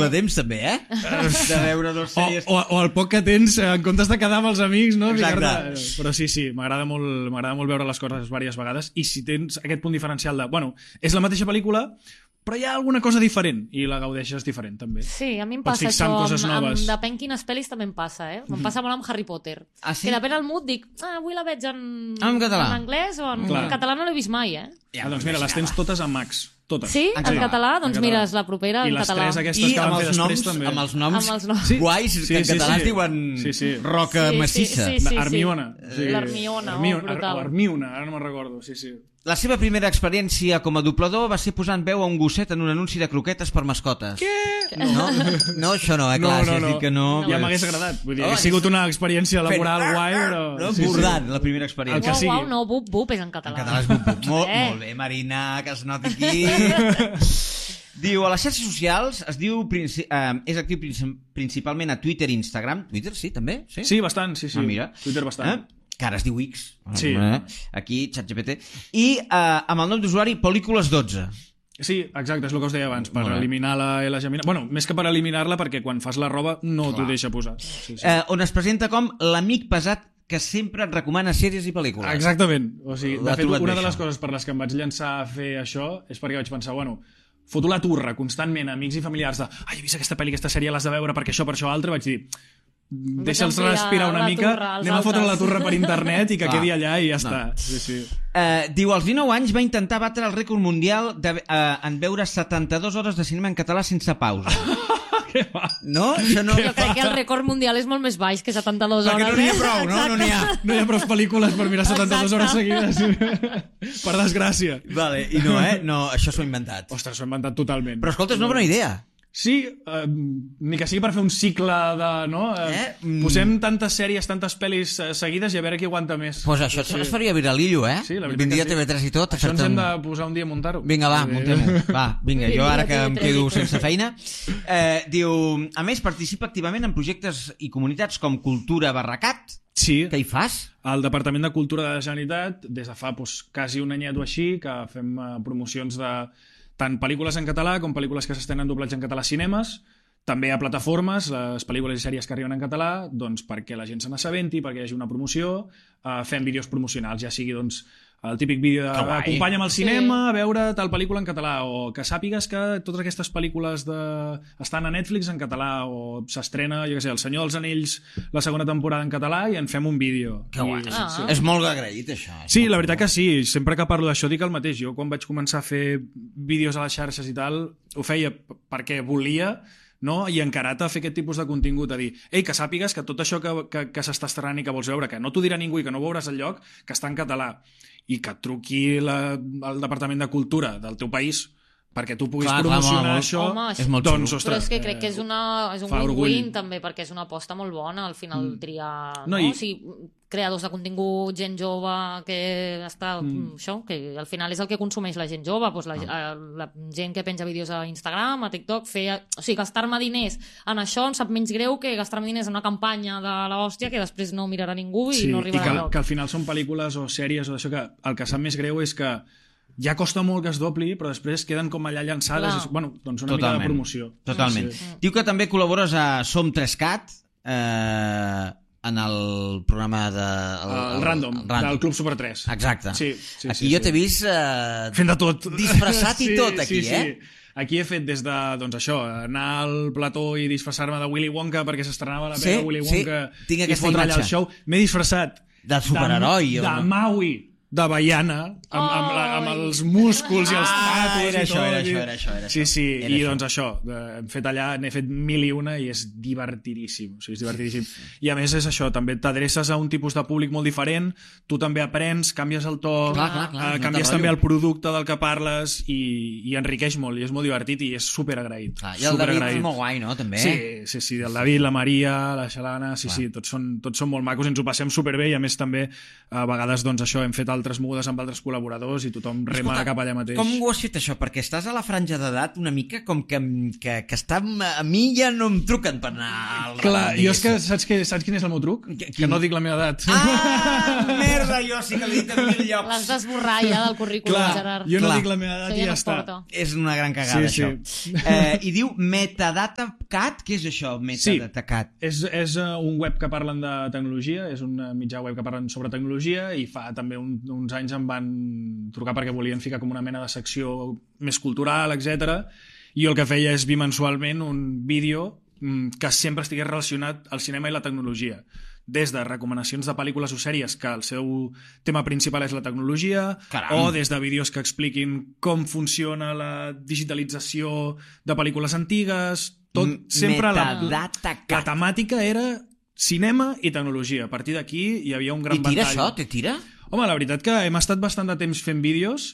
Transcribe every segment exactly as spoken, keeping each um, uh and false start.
de temps, també, eh? De veure dos sèries... O, o, o el poc que tens, en comptes de quedar amb els amics, no? Exacte. Però sí, sí, m'agrada molt, m'agrada molt veure les coses diverses vegades, i si tens aquest punt diferencial de, bueno, és la mateixa pel·lícula, però hi ha alguna cosa diferent, i la gaudeixes diferent, també. Sí, a mi em Pots passa fixar això, en coses amb, noves. amb, depèn quines pel·lis també em passa, eh? Em passa molt amb Harry Potter. Ah, sí? Que depèn del mood, dic, ah, avui la veig en, En català. en anglès o en, Clar. en català no l'he vist mai, eh? Ah, doncs mira, les tens totes en Max. Totes. Sí? En català. català? Doncs En mira, català. és la propera I en les català. tres aquestes I que amb van fer els, després, noms, també. amb els noms Amb els noms. Sí. guais, que Sí, en sí, català sí. es diuen Sí, sí. roca Sí, sí, massissa. sí, sí. L'Hermiona. L'Hermiona, oh, Hermione, brutal. o Hermiona, ara no me'n recordo, sí, sí. La seva primera experiència com a doblador va ser posant veu a un gosset en un anunci de croquetes per mascotes. Què? No, no això no, eh? Clar, si has dit que no... Ja m'hagués agradat. Vull dir, Oh, ha sigut una experiència laboral Fent- guai, però... No, sí, sí. bordant, la primera El experiència. que Uau, sigui. uau, no, bup, bup, és en En català. català és bup, bup. Molt, Eh. molt bé, Marina, que es noti aquí. Diu, a les xarxes socials es diu, princi eh, és actiu princi principalment a Twitter i Instagram. Twitter, sí, també? Sí, Sí, bastant, sí, sí. Ah, mira. Twitter bastant. Eh? Que ara es diu X. Sí. Eh? Aquí, ChatGPT. I eh, amb el nom d'usuari Pel·lícules dotze. Sí, exacte, és el que us deia abans, per Molt bé. eliminar la L gemina. Bueno, més que per eliminar-la, perquè quan fas la roba no t'ho Clar. deixa posar. Sí, sí. Eh, on es presenta com l'amic pesat que sempre et recomana sèries i pel·lícules. Exactament. O sigui, L'ha de fet, trobat una bé, de les això. coses per les que em vaig llançar a fer això és perquè vaig pensar, bueno, foto la turra constantment a amics i familiars de ai, he vist aquesta pel·li, aquesta sèrie, l'has de veure perquè això, per això, altre, vaig dir deixa'ls enviar respirar una la mica, turra als anem a fotre altres. la turra per internet i que Clar. quedi allà i ja No. està. Sí, sí. Eh, diu, als dinou anys va intentar batre el rècord mundial de, eh, en veure setanta-dues hores de cinema en català sense pausa. Què va? No? Això no... Jo crec que el rècord mundial és molt més baix que setanta-dues Perquè hores. no n'hi ha eh? prou, no? No n'hi ha. No hi ha prou pel·lícules per mirar setanta-dues hores seguides. Per desgràcia. Vale, i no, eh? No, això s'ho ha inventat. Ostres, s'ho he inventat totalment. Però escolta, és una bona idea. Sí, eh, ni que sigui per fer un cicle de... No? Eh, Eh? Mm. Posem tantes sèries, tantes pel·lis eh, seguides i a veure qui aguanta més. Pues això sí. Es faria viralillo, eh? Sí, la veritat Vindria que sí. T V tres i tot. Això ens fer-te hem un- de posar un dia a muntar-ho. Vinga, va, Eh, muntem-ho. Va, vinga, jo ara que em Vindria quedo T V tres. sense feina. Eh, diu, a més, participa activament en projectes i comunitats com Cultura Barracat. Sí, Què hi fas? al Departament de Cultura de la Generalitat, des de fa doncs, quasi un anyet o així, que fem eh, promocions de tant pel·lícules en català com pel·lícules que s'estenen en doblatge en català a cinemes, també a plataformes, les pel·lícules i sèries que arriben en català, doncs perquè la gent se n'assabenti, perquè hi hagi una promoció, eh, fem vídeos promocionals, ja sigui doncs, el típic vídeo de Que guai. acompanya'm al Sí. cinema a veure tal pel·lícula en català, o que sàpigues que totes aquestes pel·lícules de... estan a Netflix en català, o s'estrena, jo què sé, El Senyor dels Anells, la segona temporada en català, i en fem un vídeo. Que guai. I, Ah. sí. És molt agraït, això. Sí, la veritat que sí. Sempre que parlo d'això dic el mateix. Jo quan vaig començar a fer vídeos a les xarxes i tal, ho feia p- perquè volia, no? I encarat a fer aquest tipus de contingut, a dir, ei, que sàpigues que tot això que, que, que s'està estrenant i que vols veure, que no t'ho dirà ningú i que no ho veuràs enlloc, que està en català, i que et truqui la, el Departament de Cultura del teu país perquè tu puguis Clar, clar, promocionar molt, molt. això, Home, És molt doncs, xulo. ostres... Però és que crec que és, eh, una, és un fa orgull. win-win també, perquè és una aposta molt bona al final triar, No, no? i- O sigui, creadors de contingut, gent jove que està, Mm. això, que al final és el que consumeix la gent jove, doncs la, Ah. la gent que penja vídeos a Instagram, a TikTok, fer, o sigui, gastar-me diners en això em sap menys greu que gastar-me diners en una campanya de l'hòstia que després no mirarà ningú i Sí, no i arribarà que, enlloc. que al final són pel·lícules o sèries o d'això que el que sap més greu és que ja costa molt que es dobli, però després queden com allà llançades. Clar. És, bueno, doncs una Totalment. mica de promoció. Totalment. Sí. Diu que també col·labores a Som tres cat, eh, en el programa de... El, el Random, el Random. del Club Super tres. Exacte. Sí, sí, Aquí sí, jo sí. t'he vist... Eh, Fent de tot. Disfressat i tot, aquí, sí, eh? Sí. Aquí he fet des de, doncs això, anar al plató i disfressar-me de Willy Wonka perquè s'estrenava la Sí, pena de Willy sí, Wonka tinc i aquesta fotre allà imatge. el show. M'he disfressat De superheroi, de, o de no? Maui, de Baiana, amb, amb, la, amb els músculs i els Ah, tatus era i això, tot. era i- això, era això, era Sí, això. sí, Era i això. doncs això, eh, hem fet allà, n'he fet mil i una i és divertidíssim, o sigui, és divertidíssim. I a més és això, també t'adreces a un tipus de públic molt diferent, tu també aprens, canvies el to, Clar, clar, clar, eh, no canvies te també rotllo. el producte del que parles i, i enriqueix molt, i és molt divertit i és superagraït. Ah, I el David superagraït. és molt guai, no? També. Sí, sí, sí, el David, la Maria, la Xalana, sí, Clar. sí, tots són, tots són molt macos i ens ho passem superbé i a més també a vegades doncs això, hem fet altres mogudes amb altres col·laboradors i tothom rema Escolta, cap allà mateix. Com ho has fet això? Perquè estàs a la franja d'edat una mica com que, que, que està, a mi ja no em truquen per anar al Clar, radar, jo és que saps, que, saps quin és el meu truc? Quin? Que no dic la meva edat. Ah, merda, jo sí que l'he dit en mil llocs. L'has d'esborrar ja del currículum, Clar, Gerard. jo no Clar. dic la meva edat Això i ja ja no es està. porta. És una gran cagada, Sí, això. sí. Eh, I diu Metadata Cat, què és això, Metadata Cat? És, és uh, un web que parlen de tecnologia, és un uh, mitjà web que parlen sobre tecnologia i fa també un, uns anys em van trucar perquè volien ficar com una mena de secció més cultural, etcètera. I el que feia és bimensualment un vídeo mm, que sempre estigués relacionat al cinema i la tecnologia. Des de recomanacions de pel·lícules o sèries que el seu tema principal és la tecnologia, Caram. o des de vídeos que expliquin com funciona la digitalització de pel·lícules antigues, tot M- sempre la, Metadata la Cat. temàtica era cinema i tecnologia. A partir d'aquí hi havia un gran I tira ventall. això? Te tira? Home, la veritat que hem estat bastant de temps fent vídeos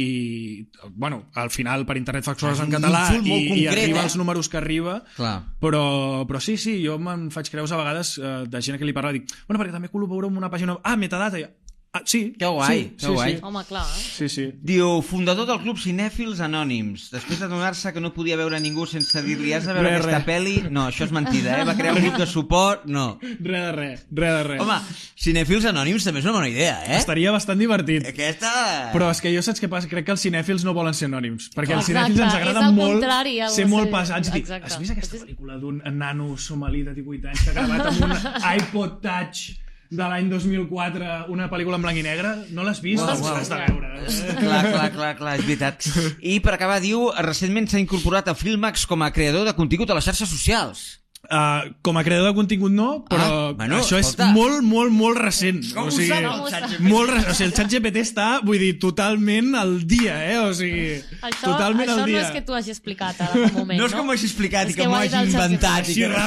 i, bueno, al final per internet faig coses És en un català nínxol i, molt i concret, arriba eh? als números que arriba, Clar. però, però sí, sí, jo me'n faig creus a vegades eh, de gent que li parla, dic, bueno, perquè també col·laboro amb una pàgina... Ah, Metadata, ja. Ah, sí. Que guai, sí, que sí, guai. Sí. Home, clar, eh? Sí, sí. Diu, fundador del club Cinèfils Anònims. Després d'adonar-se que no podia veure ningú sense dir-li has de veure Res, aquesta res. pel·li... No, això és mentida, eh? Va crear un grup de suport... No. Res de res, res de res. Home, Cinèfils Anònims també és una bona idea, eh? Estaria bastant divertit. Aquesta... Però és que jo saps què passa? Crec que els cinèfils no volen ser anònims. Perquè als Exacte, cinèfils ens és agrada al molt contrari, el ser molt ser- pesats. Dir, exacte. has vist aquesta pel·lícula d'un nano somalí de divuit anys que ha gravat amb un iPod Touch de l'any dos mil quatre, una pel·lícula en blanc i negre? No l'has vist? Uau, Doncs uau. l'has de veure. Clar, clar, clar, clar, és veritat. I per acabar, diu, recentment s'ha incorporat a Filmax com a creador de contingut a les xarxes socials. Uh, com a creador de contingut no, però Ah, bueno, això escolta. és molt, molt, molt recent. Com o ho sigui, sap, el xat molt recent. O sigui, el xat G P T està, vull dir, totalment al dia, eh? O sigui, Això, totalment això al no dia. és que tu hagi explicat ara fa un moment, No és com ho hagi explicat És i que ho m'ho ha dit hagi el xat inventat. Així I que...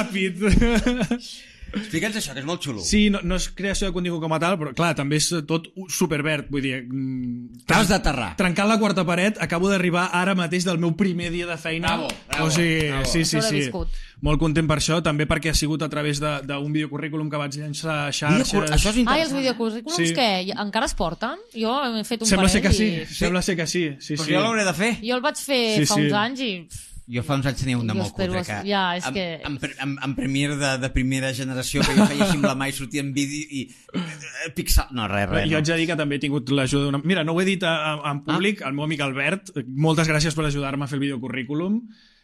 ràpid. Explica'ns això, que és molt xulo. Sí, no, no és creació de contingut com a tal, però clar, també és tot superverd, vull dir... mm, T'has d'aterrar. Trencant la quarta paret, acabo d'arribar ara mateix del meu primer dia de feina. Bravo, bravo, o sigui, bravo. sí, sí, sí. Sobreviscut. Molt content per això, també perquè ha sigut a través de- d'un videocurrículum que vaig llançar a xarxes. Videocur- Això és Ai, els interessant. videocurrículums, Sí. què? Encara es porten? Jo he fet un Sembla ser que parell sí, i... sembla ser que sí. sí, Pues sí. jo l'hauré de fer. Jo el vaig fer Sí, fa sí. uns anys i... Jo fa uns anys tenia un de Jo molt espero cutre, es- que... ja, és en, que- En, en, en Premiere de, de primera generació, que jo feia així amb la mà i sortia en vídeo i... eh, Pixel... No, res, res. Jo No. haig de dir que també he tingut l'ajuda d'una... Mira, no ho he dit a, a, en públic, Ah. el meu amic Albert, moltes gràcies per ajudar-me a fer el videocurrículum,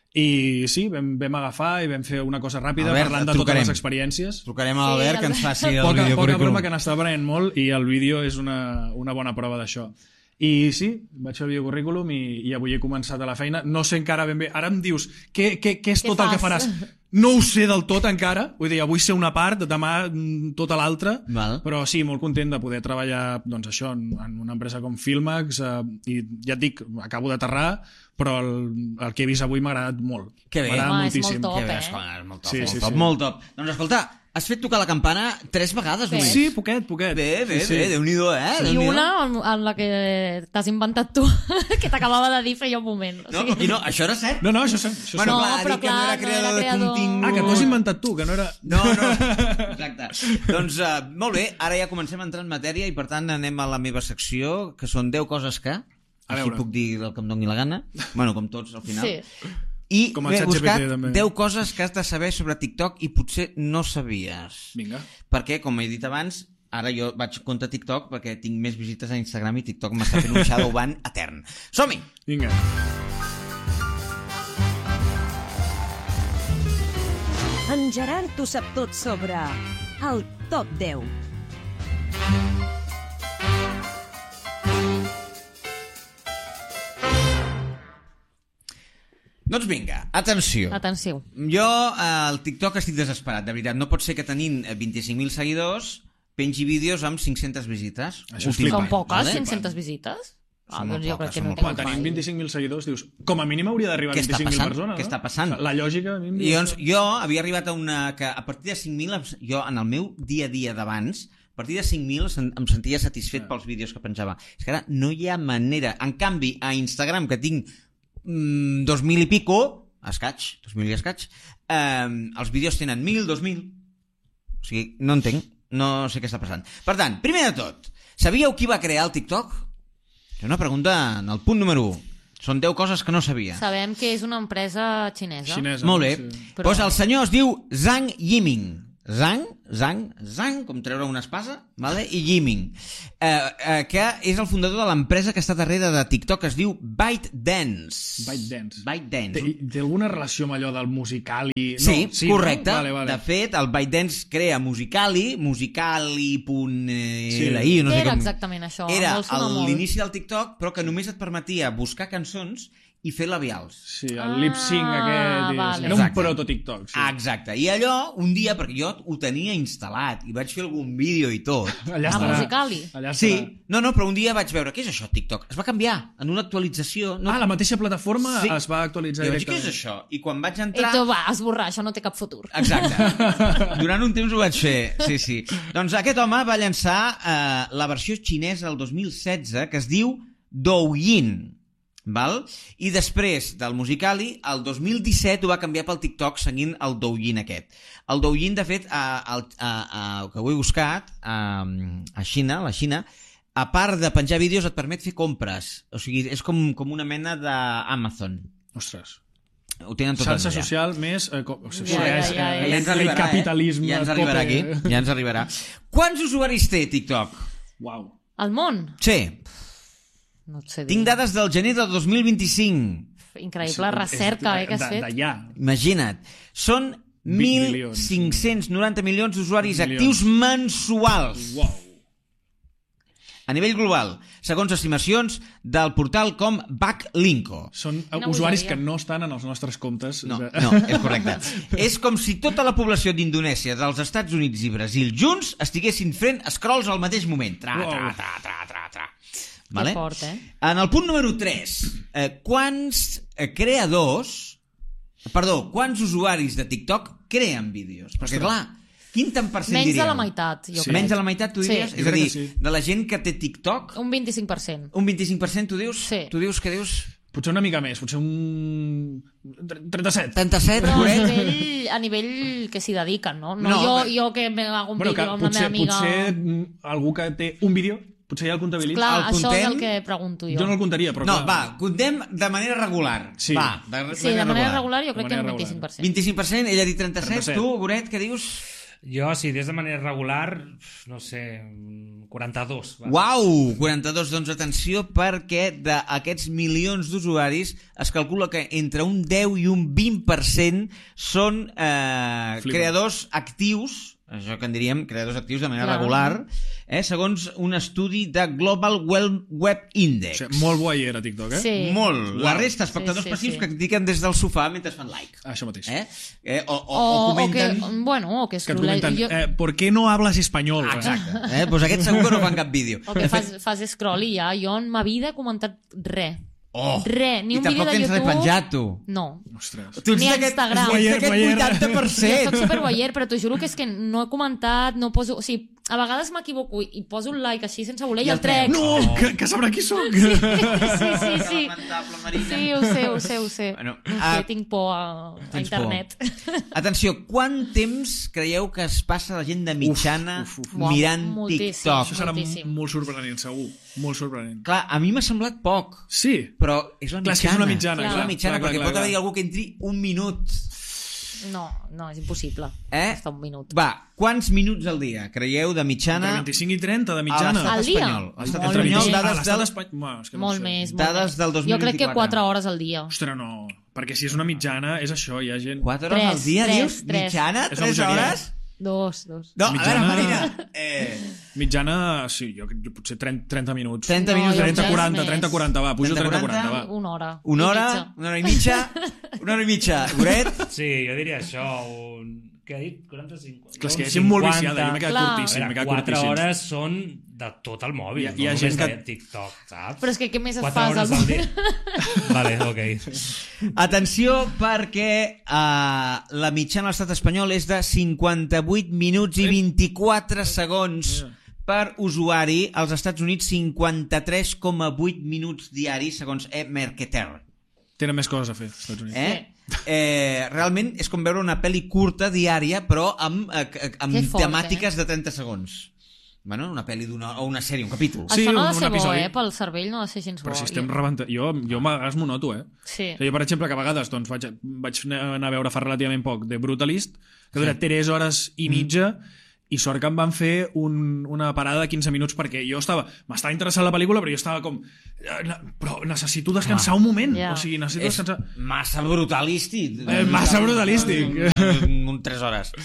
i sí, vam, vam agafar i vam fer una cosa ràpida, Albert, parlant et de totes trucarem. les experiències. Trucarem a Sí, l'Albert que ens Albert. faci el Poca, poca videocurrículum. broma que n'està aprenent molt i el vídeo és una, una bona prova d'això. I sí, vaig fer el videocurrículum i, i avui he començat a la feina. No sé encara ben bé. Ara em dius, què, què, què és Què tot el que fas? faràs? No ho sé del tot encara. Vull dir, avui sé una part, demà mm, tota l'altra. Val. Però sí, molt content de poder treballar doncs, això en, en una empresa com Filmax. Eh, I ja et dic, acabo d'aterrar, però el, el que he vist avui m'ha agradat molt. Que bé. M'ha agradat Home, és moltíssim. molt top. Que bé, eh? esclar, és molt top, Sí, molt sí, top, sí. molt top. Doncs escolta, has fet tocar la campana tres vegades Bé. només. Sí, poquet, poquet. Bé, bé, sí, bé, sí. Déu-n'hi-do, eh? I Déu-n'hi-do. una en, en la que t'has inventat tu, que t'acabava de dir feia un moment. O No, sigui... i no, això era cert? No, no, això, això Bueno, No, clar, però dic que no clar, era no creador era de creador. contingut. Ah, que t'ho has inventat tu, que no era... No, no, exacte. Doncs uh, molt bé, ara ja comencem a entrar en matèria i per tant anem a la meva secció, que són deu coses que... A Així veure. puc dir el que em doni la gana. Bueno, com tots, al final. Sí. I Com el m'he ChatGPT, buscat també. deu coses que has de saber sobre TikTok i potser no sabies. Vinga. Perquè, com he dit abans, ara jo vaig compte TikTok perquè tinc més visites a Instagram i TikTok m'està fent un shadow ban etern. Som-hi! Vinga. En Gerard ho sap tot sobre el Top deu. Doncs vinga, atenció. Atenció. Jo eh, al TikTok estic desesperat, de veritat. No pot ser que tenint eh, vint-i-cinc mil seguidors pengi vídeos amb cinc-centes visites. Això és Últim Són any, poques, vale? cinc-centes visites? Ah, Són molt doncs jo poques, crec que són no molt tinc Home, tenim mai. vint-i-cinc mil seguidors, dius, com a mínim hauria d'arribar a Què està vint-i-cinc mil passant? persones, Què no? està passant? La lògica... a mi em I diu- doncs jo havia arribat a una... que a partir de cinc mil, jo en el meu dia a dia d'abans, a partir de cinc mil em sentia satisfet pels vídeos que penjava. És que ara no hi ha manera. En canvi, a Instagram, que tinc mm, dos mil i pico, escaig, dos mil i escaig, eh, els vídeos tenen mil, dos mil. O sigui, no entenc, no sé què està passant. Per tant, primer de tot, Sabíeu qui va crear el TikTok? És una pregunta en el punt número u. Són deu coses que no sabia. Sabem que és una empresa xinesa. Xinesa. Molt bé. Sí. Però- Pues el senyor es diu Zhang Yiming. Zhang, Zhang, Zhang, com treure una espasa, vale? I Yiming, eh, eh, que és el fundador de l'empresa que està darrere de TikTok, que es diu ByteDance. ByteDance. ByteDance. Té, té alguna relació amb allò del Musicali? Sí, no, sí, correcte. No? Vale, vale. De fet, el ByteDance crea Musicali, musicali punt Sí. L I, no Què sé era com... exactament això? Era Vol sonar el- molt. l'inici del TikTok, però que només et permetia buscar cançons i fer labials. Sí, el lip sync Ah, aquest. vale. Era un Exacte. proto-TikTok. Sí. Ah, exacte. I allò, un dia, perquè jo ho tenia instal·lat i vaig fer algun vídeo i tot. Allà A estarà. Musicali? Allà estarà. Sí, no, no, però un dia vaig veure, què és això, TikTok? Es va canviar en una actualització. No... Ah, la mateixa plataforma Sí. es va actualitzar I vaig dir, què és directament. això? I quan vaig I entrar... tu, va, esborrar, això no té cap futur. Exacte. Durant un temps ho vaig fer, sí, sí. Doncs aquest home va llançar eh, la versió xinesa el dos mil setze, que es diu Douyin. Val? I després del Musicali, el dos mil disset ho va canviar pel TikTok seguint el Douyin aquest. El Douyin, de fet, a, a, a, a, que ho he buscat, a, a Xina, la Xina, a part de penjar vídeos et permet fer compres. O sigui, és com, com una mena d'Amazon. Ostres. Ho tenen tot Xarxa allà. social més... Eh, com, o sigui, Ja, ja, és, ja, eh, ja. Ja ens arribarà, el capitalisme. eh? Ja ens arribarà tope. aquí. Ja ens arribarà. Quants usuaris té TikTok? Uau. El món? Sí. No et sé dir. Tinc dades del gener del dos mil vint-i-cinc. Increïble recerca, eh, que has de, fet. D'allà. Imagina't. Són Big mil cinc-cents noranta milions d'usuaris Milions. actius mensuals. Uau. A nivell global, segons estimacions del portal com Backlinko. Són Quina usuaris bogeria. que no estan en els nostres comptes. No, És, eh, no, és correcte. És com si tota la població d'Indonèsia, dels Estats Units i Brasil junts estiguessin fent scrolls al mateix moment. Tra, tra, Uau. tra, tra, tra, tra. Que Vale? fort, eh? En el punt número tres, eh, quants eh, creadors, perdó, quants usuaris de TikTok creen vídeos? Perquè, Ostres. clar, quin tant per cent Menys diríeu? de la meitat, jo Sí. crec. Menys de la meitat, tu Sí. diries? Jo És a crec dir, que sí. de la gent que té TikTok, Un vint-i-cinc per cent. un vint-i-cinc per cent, tu dius? Sí. Tu dius que dius? Potser una mica més, potser un... trenta-set. trenta-set, Però a Coret? nivell, a nivell que s'hi dediquen, no? No, No, jo, però- jo que me hago un Bueno, que vídeo amb la potser, meva amiga... potser mm, algú que té un vídeo, potser ja el comptabilitza. Clar, el això és contem? el que pregunto jo. Jo no el comptaria, però No, clar. va, contem de manera regular. Sí. Va, de, Sí, de manera regular jo crec que De un manera vint-i-cinc per cent. vint-i-cinc per cent, ell ha dit trenta-set. trenta-set. Tu, Goret, què dius? Jo, si des de manera regular, no sé, quaranta-dos. Va. Uau, quaranta-dos, doncs atenció, perquè d'aquests milions d'usuaris es calcula que entre un deu i un vint per cent són eh, Flipa. creadors actius, això que en diríem creadors actius de manera Clar. regular, eh, segons un estudi de Global Well- Web O Index. sigui, molt guaier a TikTok, eh? Sí. Molt. La Uau. resta, espectadors Sí, sí, passius sí. que critiquen des del sofà mentre fan like. Ah, això mateix. Eh? Eh, o, o, O, o o que, comenten... bueno, o que, Que et escroleu- comenten, jo- eh, ¿por qué no hablas español? Exacte. Eh? Pues aquests segur que no fan cap vídeo. o que fas, fas scroll i ja, jo en ma vida he comentat res. Oh, Res, ni i un vídeo tampoc de tens res YouTube. penjat, tu. No. Ostres. Tu ets Ni a d'aquest Instagram. ets d'aquest Guaier, guaier. vuitanta per Jo cent. soc superguaier, però t'ho juro que és que no he comentat, no poso... O sigui, a vegades m'equivoco i, i poso un like així sense voler i, I el el trec. No, que, que sabrà qui sóc. Sí, sí, sí. Lamentable, Marina. Sí, ho sé, ho sé, ho sé. Bueno, no ah, sé, tinc por a, a tens internet. Atenció, quant temps creieu que es passa la gent de mitjana uf, uf. Uau, mirant moltíssim. TikTok? Això serà Moltíssim. molt sorprenent, segur. Molt sorprenent. Clar, a mi m'ha semblat poc, Sí, però és la mitjana. Clar, és que és una mitjana, És clar. la mitjana, Clar, clar, perquè clar, pot clar. haver-hi algú que entri un minut. No, no, és impossible. Eh? Està un minut. Va, quants minuts al dia creieu de mitjana entre vint-i-cinc i trenta de a mitjana. l'estat Al dia? espanyol? A l'estat Molt espanyol, més. Ah, dades l'estat del... espanyol... Bueno, és que no Molt ho sé. més, molt Dades més. del dos mil Jo crec que vint-i-quatre. quatre hores al dia. Ostres, no. Perquè si és una mitjana, és això, hi ha gent... quatre hores Tres, al dia, tres, dius? tres. Mitjana? És la Tres bogeria. hores? Dos, dos. No, a Mitjana- veure, Marina. Eh, Mitjana, sí, jo, jo potser trenta, trenta minuts. trenta No, minuts. jo trenta, més, quaranta, més. trenta, quaranta, va, pujo trenta, trenta, quaranta, quaranta, va. Una hora. Una i hora, mitja. una hora i mitja, una hora i mitja. Goret? Sí, jo diria això, un... Què ha dit? quaranta-cinc? Clar, és que hi ha un gent molt cinquanta. viciada, jo m'he quedat Clar. A curtíssim, m'he veure, quedat quatre curtíssim. hores són de tot el mòbil, Hi ha- no hi ha només gent que- de TikTok, saps? Però és que què més es quatre fas hores al al dia. Vale, ok. Atenció, perquè uh, la mitjana a l'estat espanyol és de cinquanta-vuit minuts i vint-i-quatre segons per usuari. Als Estats Units, cinquanta-tres coma vuit minuts diaris, segons eMarketer. Tenen més coses a fer, als Estats Units. Eh? Eh, realment és com veure una pel·li curta diària, però amb, eh, amb Que fort, temàtiques de trenta segons. Bueno, una pel·li d'una o una sèrie, un capítol. Sí, Això no ha un- de ser un bo, episodi. eh? Pel cervell no ha de ser gens bo. Però si estem Jo- rebentant... Jo, jo a vegades m'ho noto, eh? Sí. O sigui, jo, per exemple, que a vegades doncs, vaig, vaig anar a veure fa relativament poc de Brutalist, que dura tres hores i mitja, i sort que em van fer un, una parada de quinze minuts perquè jo estava... M'estava interessant la pel·lícula, però jo estava com... eh, ne- Però necessito descansar Ah. un moment. Ja. O sigui, necessito És descansar... massa brutalístic. Eh, massa brutalístic. Un, un tres hores.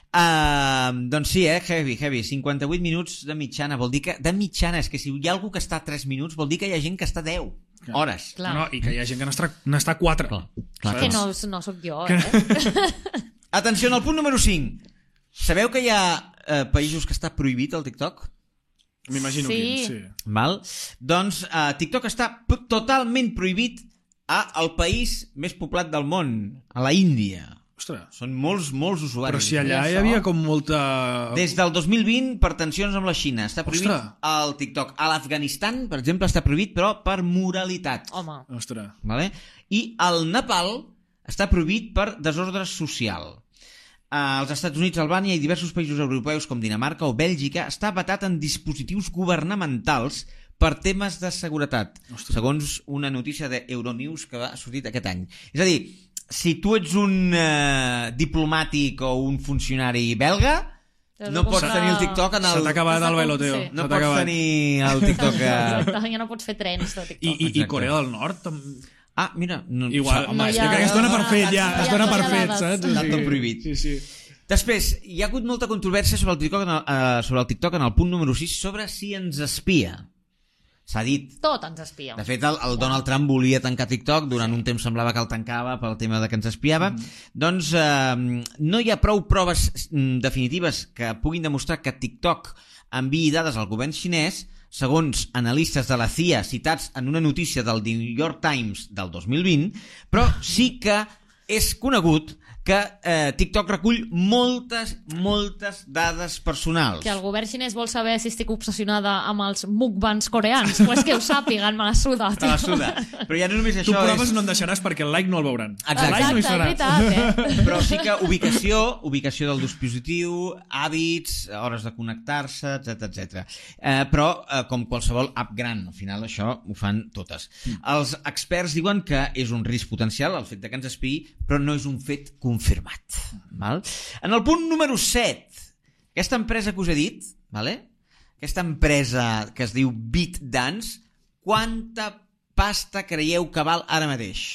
Uh, doncs sí, eh? Heavy, heavy. cinquanta-vuit minuts de mitjana. Vol dir que... De mitjana, és que si hi ha algú que està a tres minuts, vol dir que hi ha gent que està a deu hores. Clar. No, no, i que hi ha gent que n'està n'està quatre. Clar, clar. Que no, no sóc jo, eh? Atenció, en el punt número cinc. Sabeu que hi ha eh, països que està prohibit el TikTok? M'imagino Sí. quin, sí. Val? Doncs eh, TikTok està p- totalment prohibit a el país més poblat del món, a la Índia. Ostres. Són molts, molts usuaris. Però si allà I hi això? havia com molta... Des del dos mil vint, per tensions amb la Xina. Està prohibit Ostres. el TikTok. A l'Afganistan, per exemple, està prohibit, però per moralitat. Home, Ostres. Vale? I al Nepal està prohibit per desordre social. Als Estats Units, Albània i diversos països europeus com Dinamarca o Bèlgica està vetat en dispositius governamentals per temes de seguretat, Ostres. segons una notícia d'Euronews que ha sortit aquest any. És a dir, si tu ets un eh, diplomàtic o un funcionari belga, T'has de no pots comprar- tenir el TikTok en Se el... t'ha acabat S'ha el com- bailoteo. sí. No Se t'ha pots acabat. tenir el TikTok... A... exacte, ja no pots fer trens de I, TikTok. i, I Exacte. Corea del Nord? tam- Ah, mira... No, Igual, home, No és hi ha- jo crec que es dona per fet ja, Ja es dona no hi per ha fet, dades. saps? Està tot prohibit. Sí, sí. Després, hi ha hagut molta controvèrsia sobre el TikTok en el, uh, sobre el TikTok en el punt número sis sobre si ens espia. S'ha dit. Tot ens espia. De fet, el, el Donald Trump volia tancar TikTok, durant un temps semblava que el tancava pel tema de que ens espiava. Mm. Doncs eh, no hi ha prou proves mm, definitives que puguin demostrar que TikTok enviï dades al govern xinès, segons analistes de la C I A citats en una notícia del New York Times del dos mil vint, però sí que és conegut que eh, TikTok recull moltes, moltes dades personals. Que el govern xinès vol saber si estic obsessionada amb els mukbangs coreans. Pues que ho sàpiguen, me la suda. Te la suda. Però ja no només Tu això proves és... no en deixaràs perquè el like no el veuran. Exacte. El like no hi és serà. veritat, eh? Però sí que ubicació, ubicació del dispositiu, hàbits, hores de connectar-se, etc etcètera. Eh, però, eh, com qualsevol app gran, al final això ho fan totes. Els experts diuen que és un risc potencial el fet de que ens espiï, però no és un fet confirmat. Val? En el punt número set, aquesta empresa que us he dit, vale? Aquesta empresa que es diu BitDance, quanta pasta creieu que val ara mateix?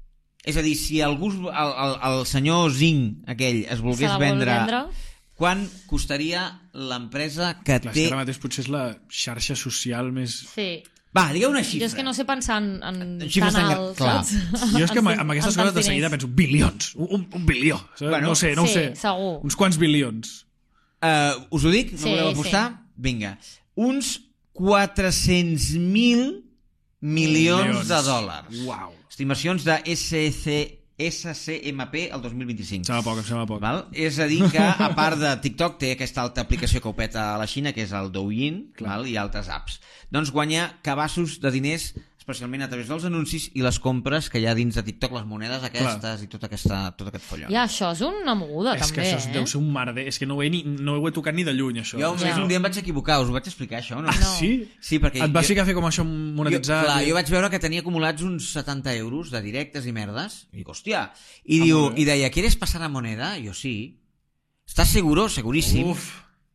És a dir, si algú, el, el, el senyor Zing, aquell, es Se volgués la vol vendre, vendre? quan costaria l'empresa que Clar, és té... que ara mateix potser és la xarxa social més... Sí. Va, digueu una xifra. Jo és que no sé pensar en, en Xifres tan canals, clar. saps? Jo és que amb, En- amb aquestes en coses de tants seguida diners. penso bilions, un, un, un bilió. Saps? Bueno, no ho sé, no sí, ho sé. segur. Uns quants bilions. Uh, us ho dic? No Sí, voleu apostar? Vinga. Uns quatre-cents mil milions de dòlars. Uau. Estimacions de S C, S C M P el dos mil vint-i-cinc. Em sembla poc, em sembla poc. Val? És a dir que, a part de TikTok, té aquesta altra aplicació que ho peta a la Xina, que és el Douyin, val? I altres apps. Doncs guanya cabassos de diners, especialment a través dels anuncis i les compres que hi ha dins de TikTok, les monedes aquestes Clar. i tot, aquesta, tot aquest follon. Ja, això és una moguda, És que també, això eh? deu ser un merder. És que no ho he, ni, no ho he tocat ni de lluny, això. Jo Ja. ja. un dia em vaig equivocar, us ho vaig explicar, això, no? Ah, No. sí? Sí, perquè... Et vas jo- ficar a fer com això monetitzat? Jo, clar, i- jo vaig veure que tenia acumulats uns setanta euros de directes i merdes. I dic, hòstia. I, Ah, diu, molt bé. i deia, ¿quieres pasar a moneda? I jo, sí. ¿Estás seguro? Seguríssim. Uf.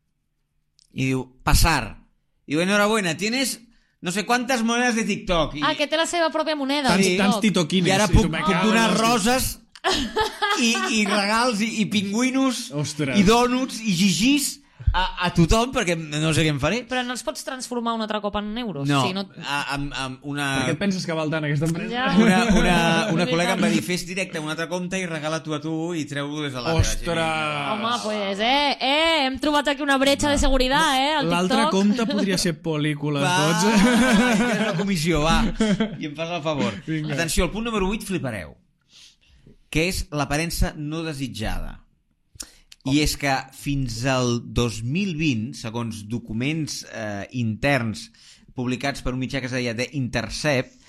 Y diu, pasar. Y digo, enhorabuena, tienes no sé quantes monedes de TikTok. I, Ah, que té la seva pròpia moneda. Tants, el tants TikTok. titoquines. i ara I puc, tu, me puc cago en donar l'hòstia. roses i, i regals i, i pingüinos Ostres. i dònuts i gigis a, a tothom perquè no sé què em faré. Però no els pots transformar un altre cop en euros. No, Sí, no... a, amb, amb una... Per què et penses que val tant aquesta empresa? Ja. Una, una, una És col·lega em veritat. va dir, fes directe a un altre compte i regala tu a tu i treu-lo des de la Ostres! Home, pues, eh, eh, hem trobat aquí una bretxa de seguretat, eh, al L'altre TikTok. compte podria ser pel·lícules, Va, tots. és la comissió, va. I em fas el favor. Vinga. Atenció, el punt número vuit flipareu. Que és l'aparença no desitjada. I és que fins al dos mil vint, segons documents eh, interns publicats per un mitjà que es deia The Intercept,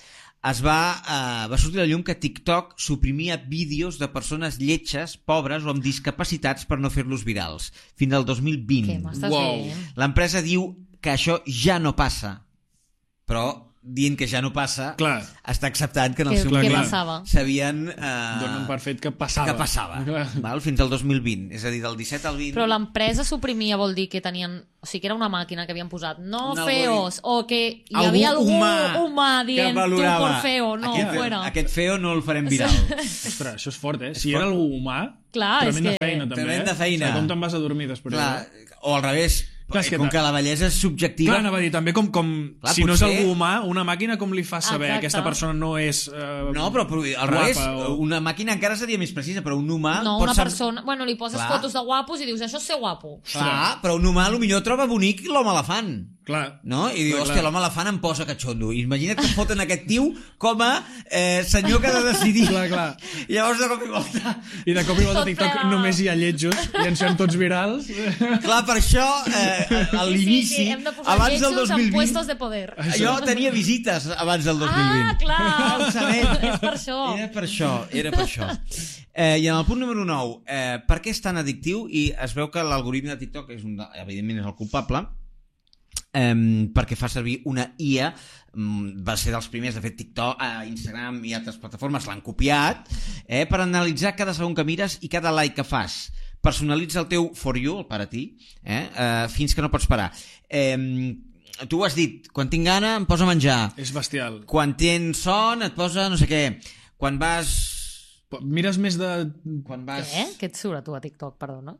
es va, uh, va sortir a la llum que TikTok suprimia vídeos de persones lletges, pobres o amb discapacitats per no fer-los virals. Fins al dos mil vint. Què m'estàs Wow. dient? L'empresa diu que això ja no passa, però dient que ja no passa, Clar. està acceptant que en el Què- seu què moment passava? s'havien... Eh, Donen per fet que passava. que passava, Clar. val? Fins al dos mil vint, és a dir, del disset al vint. Però l'empresa suprimia vol dir que tenien... O sigui, que era una màquina que havien posat. No Un feos. O que hi Algú havia algú humà humà dient tu valorava. por feo. No, aquest, fuera. Aquest feo no el farem viral. Ostres, això és fort, eh? Si era algú humà, Clar, és tremenda que- feina, també. Tremenda eh? feina. O sigui, com te'n vas a dormir després? Clar, eh? o al revés, Clar, és que com ta- que la bellesa és subjectiva... Clar, anava a dir, també com, com Clar, si no és potser- algú humà, una màquina com li fa saber Exacte. aquesta persona no és eh, No, però, però al guapa revés, o... una màquina encara seria més precisa, però un humà... No, pot una ser- persona... Bueno, li poses Clar. fotos de guapos i dius, això és ser guapo. Clar, però un humà potser troba bonic l'home elefant. Clar. No? I diu, Clar, hòstia, clar. l'home elefant em posa catxondo. I imagina't que foten aquest tiu com a eh, senyor que ha de decidir. Clar, clar. I llavors de cop i volta... I de cop i volta a Tot TikTok ple de- només hi ha lletjos i ens fem tots virals. Clar, per això, eh, a l'inici, Sí, sí, hem de posar abans del lletjos dos en mil vint... puestos de poder. Jo tenia visites abans del dos mil vint. Ah, clar! Ho sabem. És per això. Era per això, era per això. Eh, I en el punt número nou, eh, per què és tan addictiu? I es veu que l'algoritme de TikTok, és un, de- evidentment és el culpable, eh, perquè fa servir una I A, mm, va ser dels primers, de fet TikTok, eh, Instagram i altres plataformes l'han copiat, eh, per analitzar cada segon que mires i cada like que fas. Personalitza el teu for you, el per a ti, eh, eh, fins que no pots parar. Eh, tu ho has dit, quan tinc gana em posa a menjar, És bestial. quan tens son et posa no sé què, quan vas... Mires més de... Quan vas... Què? Què et surt a tu a TikTok, perdona?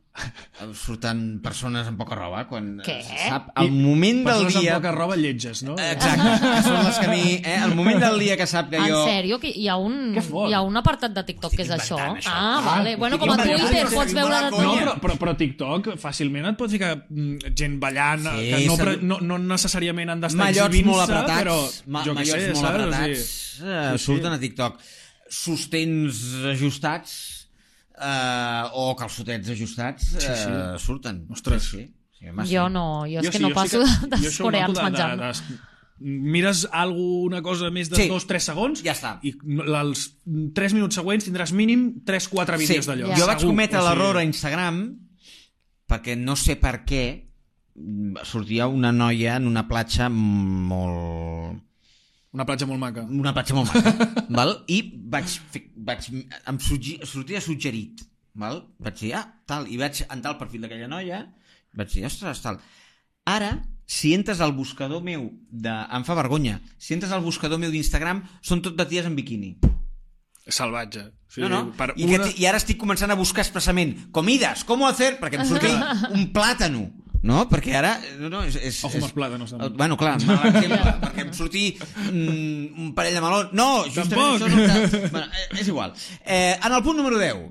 Surten persones amb poca roba, quan Què? sap el moment del Persones dia... amb poca roba lletges, no? Exacte, que són les que a mi... Eh, el moment del dia que sap que En jo... sèrio? Que hi ha un, Que fort. hi ha un apartat de TikTok que és estic això? inventant, això. Ah, Ah, vale. Bueno, estic com a inventant, Twitter no sé, pots diu veure la de conya. No, tot. però, però, però TikTok fàcilment et pot ficar mm, gent ballant, Sí, que no, se- pre, no, no necessàriament han d'estar Mallots exhibint-se, molt apretats, però ma jo què mallots sé, molt saps? apretats, O eh, Sí, sí. surten a TikTok. Sostens ajustats eh, o calçotets ajustats Sí, sí. eh, surten. Ostres. Sí, sí. Sí, home, sí. Jo no, jo és Jo que sí, no jo passo sí que- dels jo això ho coreans noto de- de- menjant. de- Mires alguna cosa més de Sí. dos tres segons Ja està. i no- els tres minuts següents tindràs mínim tres quatre vídeos Sí, d'allò. Ja. jo vaig Segur. cometre O sigui, l'error a Instagram perquè no sé per què mm, sortia una noia en una platja molt... Una platja molt maca. una platja molt maca, val? I vaig, fer, vaig em suggi, sortia suggerit, val? Vaig dir, ah, tal, i vaig entrar al perfil d'aquella noia, vaig dir, ostres, tal. Ara, si entres al buscador meu, de, em fa vergonya, si entres al buscador meu d'Instagram, són tot de ties en biquini. Salvatge. O sigui, No, no. per I, una... que, I ara estic començant a buscar expressament comidas, com hacer, perquè em surti un plàtano. No? Perquè ara... No, no, és, és, Ojo amb els plàtanos, també. Eh, Bueno, clar, mal exemple, perquè em surti mm, un parell de melons. No, justament Tampoc. això no està... Bueno, eh, és igual. Eh, en el punt número deu.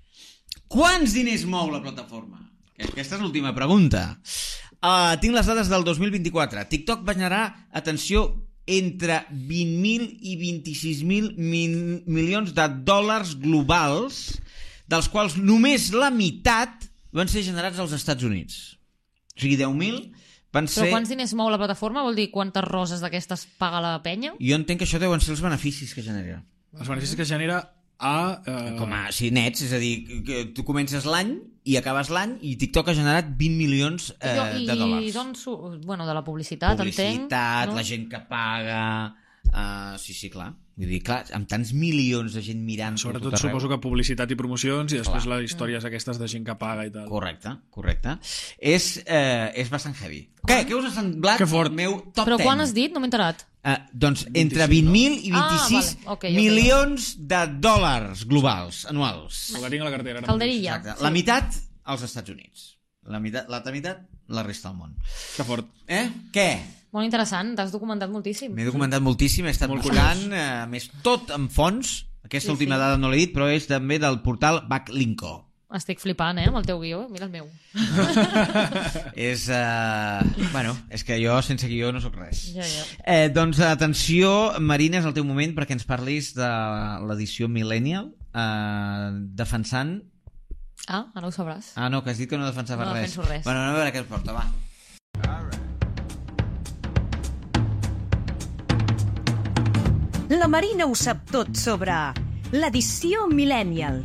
Quants diners mou la plataforma? Aquesta és l'última pregunta. Uh, tinc les dades del dos mil vint-i-quatre. TikTok va generar, atenció, entre vint mil i vint-i-sis mil mil milions de dòlars globals, dels quals només la meitat van ser generats als Estats Units. O sigui, deu mil van Però ser... quants diners mou la plataforma? Vol dir quantes roses d'aquestes paga la penya? Jo entenc que això deuen ser els beneficis que genera. Els beneficis que genera a... Eh, Com a, sí, nets, és a dir, que tu comences l'any i acabes l'any i TikTok ha generat vint milions eh, Jo, i, de dòlars. I d'on surt? Bueno, de la publicitat, entenc. Publicitat, no? la gent que paga... Uh, sí, sí, clar. Vull dir, clar, amb tants milions de gent mirant... Sobretot suposo que publicitat i promocions i després Clar. les històries aquestes de gent que paga i tal. Correcte, correcte. És, eh, és bastant heavy. Què? Què us ha semblat Que fort. el meu top Però ten? quan has dit? No m'he enterat. Uh, doncs entre vint mil i Ah, vint-i-sis vale. Ok, ok. milions de dòlars globals, anuals. La tinc a la cartera. ara Calderilla. Exacte. La meitat als Estats Units. La meitat, l'altra meitat, la resta del món. mateix. Que fort. Eh? Què? Molt interessant, t'has documentat moltíssim. M'he documentat moltíssim, he estat Molt buscant, eh, a més, tot en fons. Aquesta Sí, última sí. dada no l'he dit, però és també del portal Backlinko. Estic flipant, eh, amb el teu guió. Mira el meu. És, eh, bueno, és que jo sense guió no sóc res. Ja, ja. Eh, doncs atenció, Marina, és el teu moment perquè ens parlis de l'edició Millennial, eh, defensant... Ah, ara ho sabràs. Ah, no, que has dit que no defensaves No res. defenso res. Bueno, anem a veure què es porta, va. La Marina ho sap tot sobre l'edició Millennial.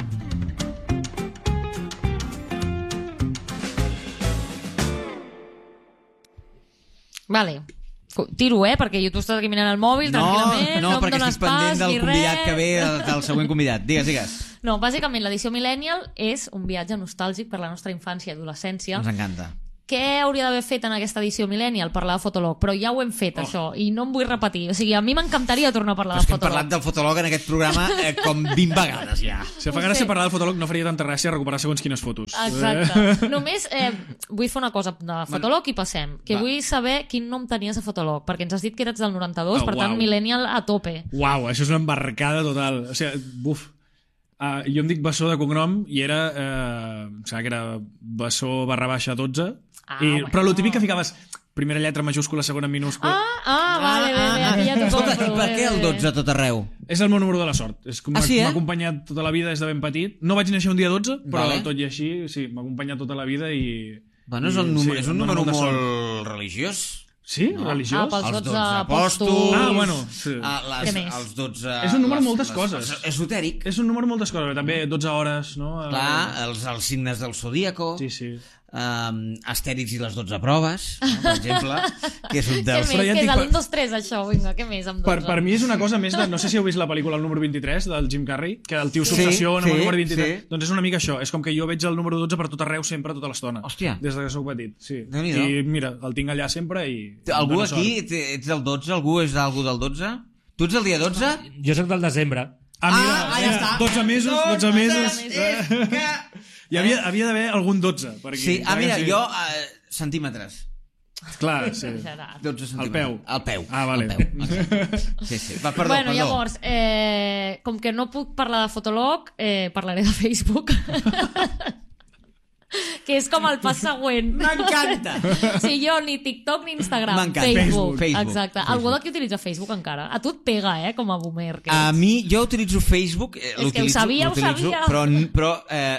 Vale. Tiro, eh? Perquè jo tu estàs aquí mirant el mòbil, No, tranquil·lament, no, no em perquè dones estic pendent pas del ni convidat res. que ve, del, del següent convidat. Digues, digues. No, bàsicament l'edició Millennial és un viatge nostàlgic per la nostra infància i adolescència. Ens encanta. Què hauria d'haver fet en aquesta edició Millennial? Parlar de Fotolog, però ja ho hem fet, oh. això, i no em vull repetir. O sigui, a mi m'encantaria tornar a parlar Però és de que hem Fotolog. parlat del fotòleg en aquest programa eh, com vint vegades ja. Si fa gràcia parlar del fotòleg, no faria tanta gràcia recuperar segons quines fotos. Exacte. Només eh, vull fer una cosa de Fotolog i passem. Que Va. vull saber quin nom tenies a Fotolog, perquè ens has dit que eres del noranta-dos, Oh, per tant, uau. Millennial a tope. Uau, això és una embarcada total. O sigui, buf. Uh, jo em dic Bessó de cognom i era... Uh, em sembla que era Bessó barra baixa dotze. Ah, I, bueno. Però el típic que ficaves primera lletra majúscula, segona minúscula. Ah, ah, vale, bé, bé, aquí ja t'ho Escolta, compro. i per bé, què el bé, bé. dotze a tot arreu? És el meu número de la sort. És com Ah, sí, eh? m'ha acompanyat tota la vida des de ben petit. No vaig néixer un dia dotze, però Vale. tot i així, sí, m'ha acompanyat tota la vida i... Bueno, és i, un, número, sí, és un em dona número molta molt sort. religiós. Sí? No. Religiós? Ah, pels Els dotze dotze apòstols. apòstols. Ah, bueno, sí. Ah, les, Què més? els dotze... És un número les- moltes les- coses. és Esotèric. És un número moltes coses, també dotze hores, no? Clar, els, els signes del zodíaco. Sí, sí. Um, Astèrix i les dotze proves, no? Per exemple, que és un Què dels... més? Però ja Què et és dic, el per- un, dos, tres, això? Vinga, què més amb Per, dotze? per mi és una cosa més de... No sé si heu vist la pel·lícula El número vint-i-tres, del Jim Carrey, que el tio Sí, s'obsessiona sí, amb el número vint-i-tres. sí. Doncs és una mica això. És com que jo veig el número dotze per tot arreu sempre, tota l'estona. Hòstia. Des de que sóc petit, sí. Déu-n'hi-do. I mira, el tinc allà sempre i... Algú em dóna aquí, sort. ets ets del dotze? Algú és d'algú del dotze? Tu ets el dia dotze? Jo sóc del desembre. Ah, mira, ah, ja mira, està. dotze mesos, dotze mesos. És que... Hi havia, havia d'haver algun dotze per aquí. Sí, ah, mira, Sí. jo... Uh, centímetres. Clar, sí. dotze centímetres. Al peu. Al peu. Ah, vale. Al peu. Exacte. Sí, sí. Va, perdó, bueno, perdó. llavors, eh, com que no puc parlar de Fotolog, eh, parlaré de Facebook. que és com el pas següent. M'encanta! Sí, jo ni TikTok ni Instagram. M'encanta. Facebook. Facebook. Exacte. Facebook. Algú d'aquí utilitza Facebook encara? A tu et pega, eh, com a boomer. Que A ets. mi, jo utilitzo Facebook, eh, És que ho l'utilitzo, sabia, ho l'utilitzo, sabia. però, però eh,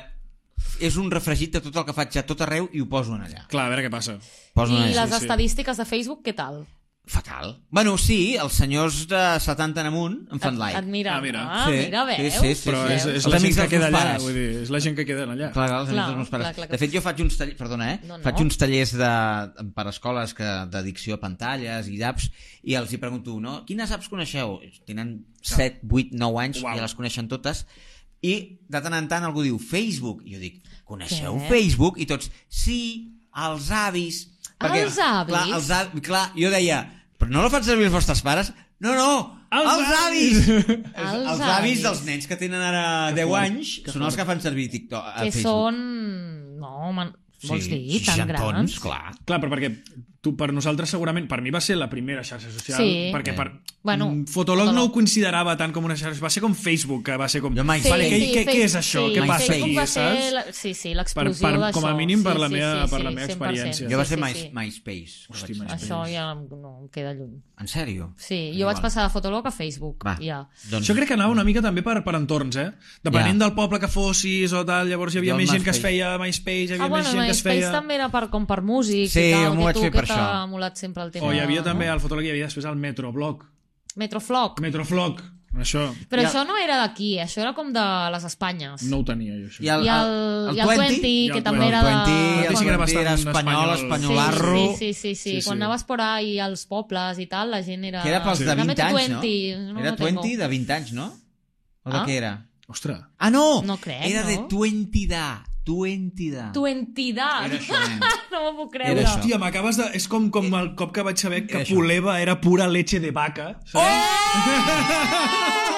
és un refregit de tot el que faig a tot arreu i ho poso en allà. Clar, a veure què passa. Poso en I allà. les sí. estadístiques de Facebook, què tal? Fatal. Bueno, sí, els senyors de setanta en amunt em fan like. Et mira, Ah, mira. ah, Sí, mira, veus? sí, sí, sí, Però sí. és, és Els la gent amics que dels queda meus allà. pares. Vull dir, és la gent que queda allà. Clar, clar, els amics Clar, dels meus pares. clar, clar, clar. De fet, jo faig uns tallers, perdona, eh? No, no. Faig uns tallers de, per escoles que, d'addicció a pantalles i d'apps i els hi pregunto, no? Quines apps coneixeu? Tenen set, vuit, nou anys, Uau. ja les coneixen totes. I de tant en tant algú diu Facebook. I jo dic, coneixeu Què? Facebook? I tots, sí, els avis. Els avis? Clar, els avis, clar, jo deia, però no la fan servir els vostres pares? No, no, Els els, avis! avis! Els els avis. avis dels nens que tenen ara deu fort, anys que són els fort. que fan servir TikTok, a Que Facebook. són... No, man... vols dir? Tan seixantons, grans? clar. Clar, però perquè tu, per nosaltres segurament, per mi va ser la primera xarxa social, Sí. perquè per, Bueno, mm, Fotolog no Fotolog. ho considerava tant com una xarxa, va ser com Facebook, que va ser com... Jo mai- Sí, vale, què, sí, què, què és Face- això? sí, Què passa Facebook aquí, va ser saps? la- Sí, sí, Per, l'explosió per, d'això. com a mínim per sí, la sí, meva, sí, per la sí, meva cent per cent. experiència. Jo va ser sí, My, sí. MySpace. Hosti, que vaig MySpace. Això ja no em queda lluny. En sèrio? Sí, jo vaig passar de Fotolog a Facebook. Va, Ja. doncs... Jo crec que anava una mica també per, per entorns, eh? Depenent Ja. del poble que fossis o tal, llavors hi havia Jo més el gent que es MySpace. feia MySpace, hi havia Ah, bueno, més gent que es MySpace feia... també era per, com per músics Sí, i tal, jo m'ho que vaig tu fer que per t'ha això. molat sempre el tema. O hi havia també, no? al Fotolog hi havia després el Metroblog. Metroflog. Metroflog, això. Però I el- això no era d'aquí, això era com de les Espanyes. No ho tenia jo, això. I el, I el, i el twenty? twenty, I que el també twenty. era El de... twenty, sí que era el twenty era bastant espanyol, espanyol. espanyolarro. Sí, sí, sí, sí, sí. Sí, Quan sí. anaves por ahí als pobles i tal, la gent era... Que era pels de Dame vint tu anys, no? twenty, no Era lo tengo. twenty de vint anys, no? O de Ah? què era? Ostres. Ah, no! No crec, Era de no? twenty da. twenty da. Tu entitat. Era això, nen. No m'ho puc Era creure. això. Hòstia, m'acabes de... És com, com el cop que vaig saber que Era això. Puleva era pura leche de vaca. Saps?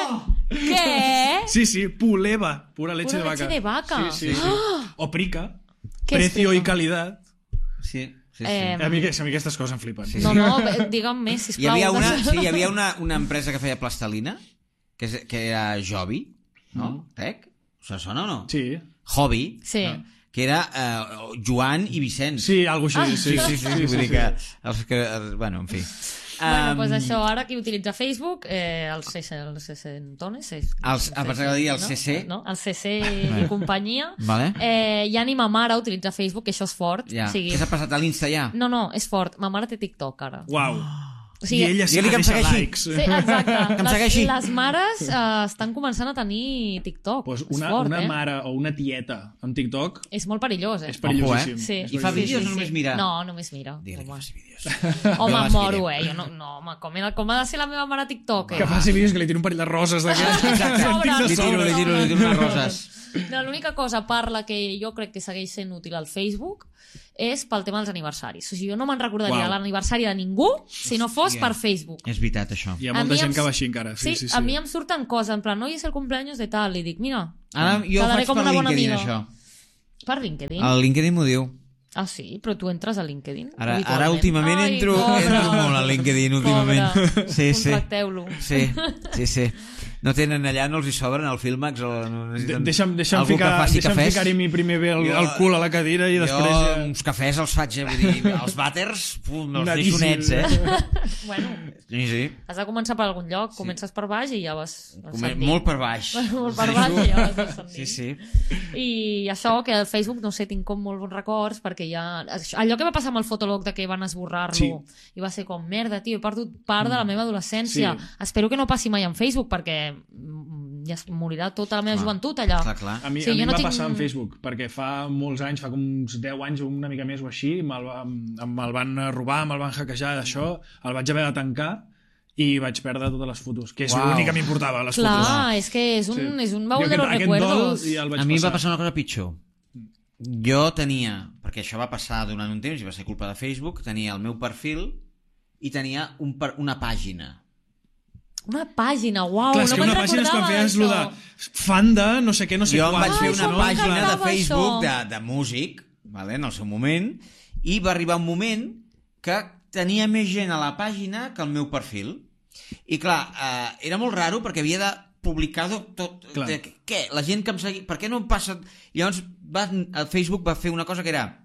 Què? Sí, sí, Puleva, pura leche Pura de vaca. leche de vaca. Sí, sí, sí. O Prica, Què és precio y Prica? calidad. Sí, sí, sí. Eh, A mi, a mi aquestes coses em flipen. Sí, No, no, bé, digue'm més, Hi sisplau. havia una, sí, hi havia una, una empresa que feia plastelina, que, és, que era Jovi, no? Crec? Això sona o no? Sí, Hobby, Sí. no? Que era eh, Joan i Vicenç. sí, algo així. Sí, sí, sí, sí, vull dir que... Els que bueno, en fi. Bueno, Um, pues això, ara qui utilitza Facebook, eh, els seixantones, sí, Els- ah, pensava que dir el C C. No? El C C i companyia. Vale. Eh, ja ni ma mare utilitza Facebook, que això és fort. Ja. O sigui, Què s'ha passat a l'Insta ja? no, no, és fort. Ma mare té TikTok, ara. Uau. O sigui, I ella sí Digue-li que em deixa segueixi. likes. Sí, exacte. Que em les, segueixi. les mares uh, estan començant a tenir TikTok. Pues És una, fort, una eh? mare o una tieta amb TikTok És molt perillós, eh? és perillosíssim. Ojo, Sí. És I fa perillosíssim. vídeos o només mira? No, només mira. Digue-li que Home, faci vídeos. home Jo em les moro, diré. eh? Jo no, no, home, com, era, com ha de ser la meva mare a TikTok, eh? Que faci vídeos que li tiri un parell de roses d'aquests. Exacte. Sobra. Li tiro, li tiro, li tiro unes roses. No, l'única cosa, parla que jo crec que segueix sent útil al Facebook és pel tema dels aniversaris. O sigui, jo no me'n recordaria Uau. l'aniversari de ningú si no fos Hòstia. per Facebook. És veritat, això. Hi ha A molta mi gent em- que va així encara. Sí, sí, sí. a mi em surten coses, en plan, hoy es el cumpleaños de tal, i dic, mira, Ara jo ho Quedaré faig com per una bona LinkedIn, amiga. això. per LinkedIn. El LinkedIn m'ho diu. Ah, sí? Però tu entres a LinkedIn? Ara, habitualment? ara últimament Ai, entro, pobre. entro molt a LinkedIn, últimament. Pobre. Sí, sí. Contracteu-lo. Sí, sí, sí. No tenen allà, no els hi sobren el Filmax o no De necessiten deixa'm deixa'm algú ficar, que faci deixa'm cafès. ficar-hi mi primer bé el, Jo- el cul a la cadira i després Jo ja... uns cafès els faig, eh? Vull dir, els vàters, pum, me'ls deixo Nadíssim. nets, eh? Bueno, Sí, sí. has de començar per algun lloc, comences per baix i ja vas Come, ascendint. molt per baix. Molt per baix i ja vas ascendint. Sí, sí. I això, que al Facebook, no sé, tinc com molt bons records, perquè ja... Allò que va passar amb el Fotolog de que van esborrar-lo, Sí. i va ser com, merda, tio, he perdut part de la meva adolescència. Sí. Espero que no passi mai en Facebook, perquè mm, ja es morirà tota la meva Clar. joventut allà. Clar, clar. A mi, Sí, a mi jo em no va tinc- passar en Facebook, perquè fa molts anys, fa com uns deu anys o una mica més o així, me'l va- em- me'l van robar, me'l van hackejar, això, el vaig haver de tancar i vaig perdre totes les fotos, que és Uau. l'únic que m'importava, les Clar, fotos. és que és un, Sí. és un Jo baúl de aquest- los aquest recuerdos. dol ja el vaig A mi em va passar. passar una cosa pitjor. Jo tenia, perquè això va passar durant un temps i va ser culpa de Facebook, tenia el meu perfil i tenia un, per- una pàgina. Una pàgina, uau, Clar, és no que me'n una pàgina és quan recordava feies lo de d'això. fan de no sé què, no sé Jo em quants. vaig fer Ai, una com pàgina de m'agradava Facebook de, això. de músic, vale, en el seu moment, i va arribar un moment que tenia més gent a la pàgina que el meu perfil. I clar, eh, era molt raro perquè havia de publicar tot... tot Clar. de, què? La gent que em seguia... Per què no em passa... Llavors, va, el Facebook va fer una cosa que era...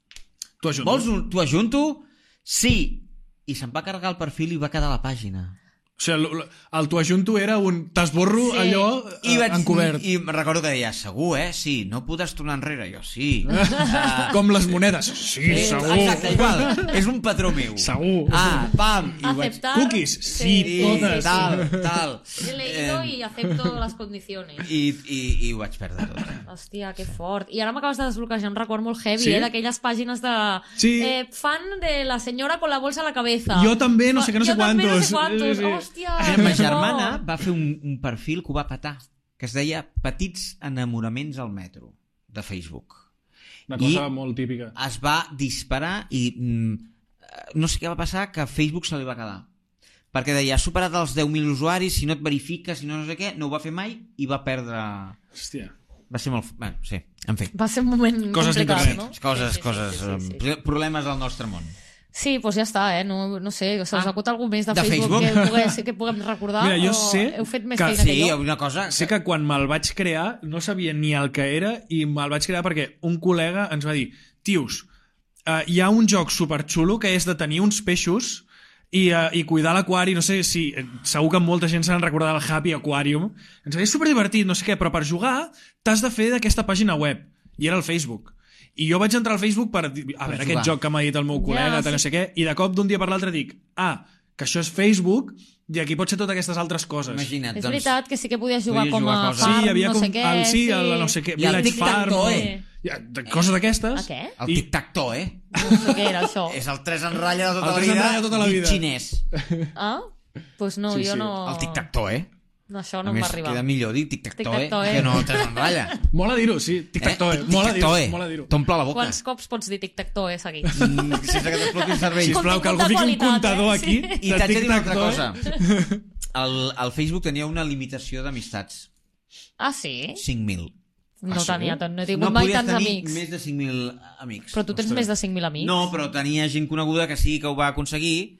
Tu ajunto. Vols un, t'ho ajunto? Sí. I se'm va carregar el perfil i va quedar a la pàgina. O sigui, el, el tu ajunto era un t'esborro Sí. allò I, eh, vaig, encobert. I, i me'n recordo que deia, segur, eh? Sí, no podràs tornar enrere. Jo, sí. Uh, Com les monedes. Sí, segur. Exacte, igual. És un patró meu. Segur. Ah, pam. I ho vaig... Aceptar. Cookies? Sí, Sí, totes. tal, tal. He leído Eh, y acepto las condiciones. I, i, i ho vaig perdre tot. Hòstia, que fort. I ara m'acabes de desbloquejar un record molt heavy, Sí? eh, d'aquelles pàgines de... Sí. Eh, fan de la senyora con la bolsa a la cabeza. Jo també, no sé què, no sé jo també, no quantos. sé quantos. Sí, sí. Hòstia, Mira, que ma fort. germana va fer un, un perfil que ho va petar, que es deia Petits enamoraments al metro, de Facebook. Una cosa I- molt típica. Es va disparar i mm, no sé què va passar, que Facebook se li va quedar. Perquè deia, has superat els deu mil usuaris, si no et verifiques, si no no sé què, no ho va fer mai i va perdre... Hòstia. Va ser molt... Bueno, sí, en fi. Va ser un moment Coses complicat, d'internet. no? Coses, Sí, sí, coses, sí, sí, sí, sí. um, problemes del nostre món. Sí, doncs ja està, eh? No, no sé, se us Ah. acut algú més de, De Facebook, Facebook? Que, pogués, que puguem recordar? Mira, jo o sé heu fet més que- feina Sí, que jo? una cosa... Sé que quan me'l vaig crear no sabia ni el que era i me'l vaig crear perquè un col·lega ens va dir tios, uh, hi ha un joc superxulo que és de tenir uns peixos i, uh, i cuidar l'aquari, no sé si eh, segur que molta gent se'n recorda del Happy Aquarium, ens va dir superdivertit, no sé què, però per jugar t'has de fer d'aquesta pàgina web i era el Facebook. I jo vaig entrar al Facebook per dir, a Per veure, jugar. aquest joc que m'ha dit el meu col·lega, Ja, tal, no sí. sé què, i de cop d'un dia per l'altre dic, ah, que això és Facebook i aquí pot ser totes aquestes altres coses. Imagina't, És doncs... veritat que sí que podies jugar Podies com jugar a coses. farm, Sí, hi havia no com sé què. el, sí, el, no sé què, I el Village Farm, tic-tac-toe. o- ja, de coses d'aquestes. A què? El I- tic-tac-toe, eh? No sé què era això. És el tres en ratlla de tota El la tres en vida. ratlla tota la dit vida. xinès. Ah? Doncs pues no, Sí, jo sí. no... El tic-tac-toe, eh? No, això no A em més, va arribar. queda millor dir tic-tac-toe Tic-tac-toe. que no tres en ratlla. Mola dir-ho, sí. Tic-tac-toe. Eh? Mola dir-ho. Tic-tac-toe. Mola dir-ho. T'omple la boca. Quants cops pots dir tic-tac-toe seguit? Mm, sense que t'exploti el cervell. Sisplau, que algú Contingut de fiqui un qualitat, comptador eh? aquí Sí. I de t'haig de dir una altra tic-tac-toe. cosa. El, el Facebook tenia una limitació d'amistats. Ah, sí? cinc mil. No Ah, sí? tenia tant, no he tingut No mai podies tants tenir amics. més de cinc mil amics. Però tu tens Ostres. més de cinc mil amics? No, però tenia gent coneguda que sí que ho va aconseguir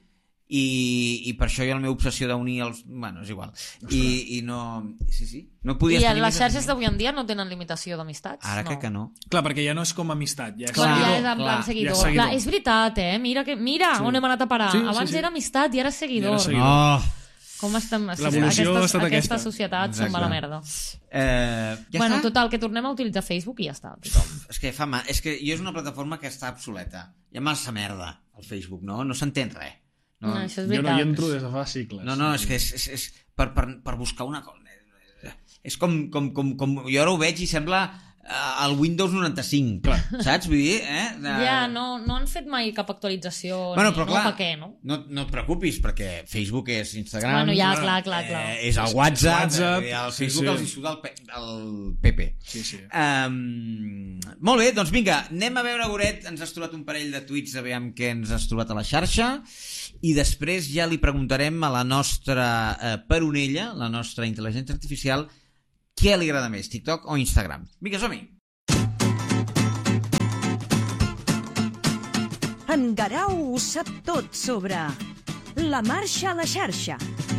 i, i per això hi ha la meva obsessió d'unir els... Bueno, és igual. I, i no... Sí, sí. No podies I tenir les més de xarxes cinc mil. d'avui en dia no tenen limitació d'amistats? Ara no. crec que no. Clar, perquè ja no és com amistat, ja és Clar, ja seguidor. és en clar, plan seguidor. ja és seguidor. Clar, és veritat, eh? Mira, que, mira Sí. on hem anat a parar. Sí, sí, Abans sí. era amistat i ara és seguidor. I ara seguidor. Oh! Com estem... L'evolució aquesta, ha estat aquesta aquesta. societat se'n va a la merda. Eh, ja bueno, està? total, que tornem a utilitzar Facebook i ja està. Tothom. És que fa mal. És que jo és una plataforma que està obsoleta. Hi ha massa merda al Facebook, no? No s'entén res. No, no, això és Jo no veritat. hi entro des de fa cicles. No, no, és que és, és, és per, per, per buscar una cosa. És com, com, com, com... Jo ara ho veig i sembla uh, el Windows noranta-cinc, clar. Saps? Vull dir, eh? De... Ja, no, no han fet mai cap actualització. Bueno, ni, però clar, no, per què, no? no, no et preocupis, perquè Facebook és Instagram, Bueno, ja, clar, clar, clar. Eh, és el WhatsApp, WhatsApp, eh, el sí, Facebook sí. els hi suda el, P, el P P. Sí, sí. Um, molt bé, doncs vinga, anem a veure, Goret, ens has trobat un parell de tuits, a veure què ens has trobat a la xarxa, i després ja li preguntarem a la nostra eh, peronella, la nostra intel·ligència artificial, què li agrada més, TikTok o Instagram. Vinga, som-hi! En Guerau ho sap tot sobre la marxa a la xarxa.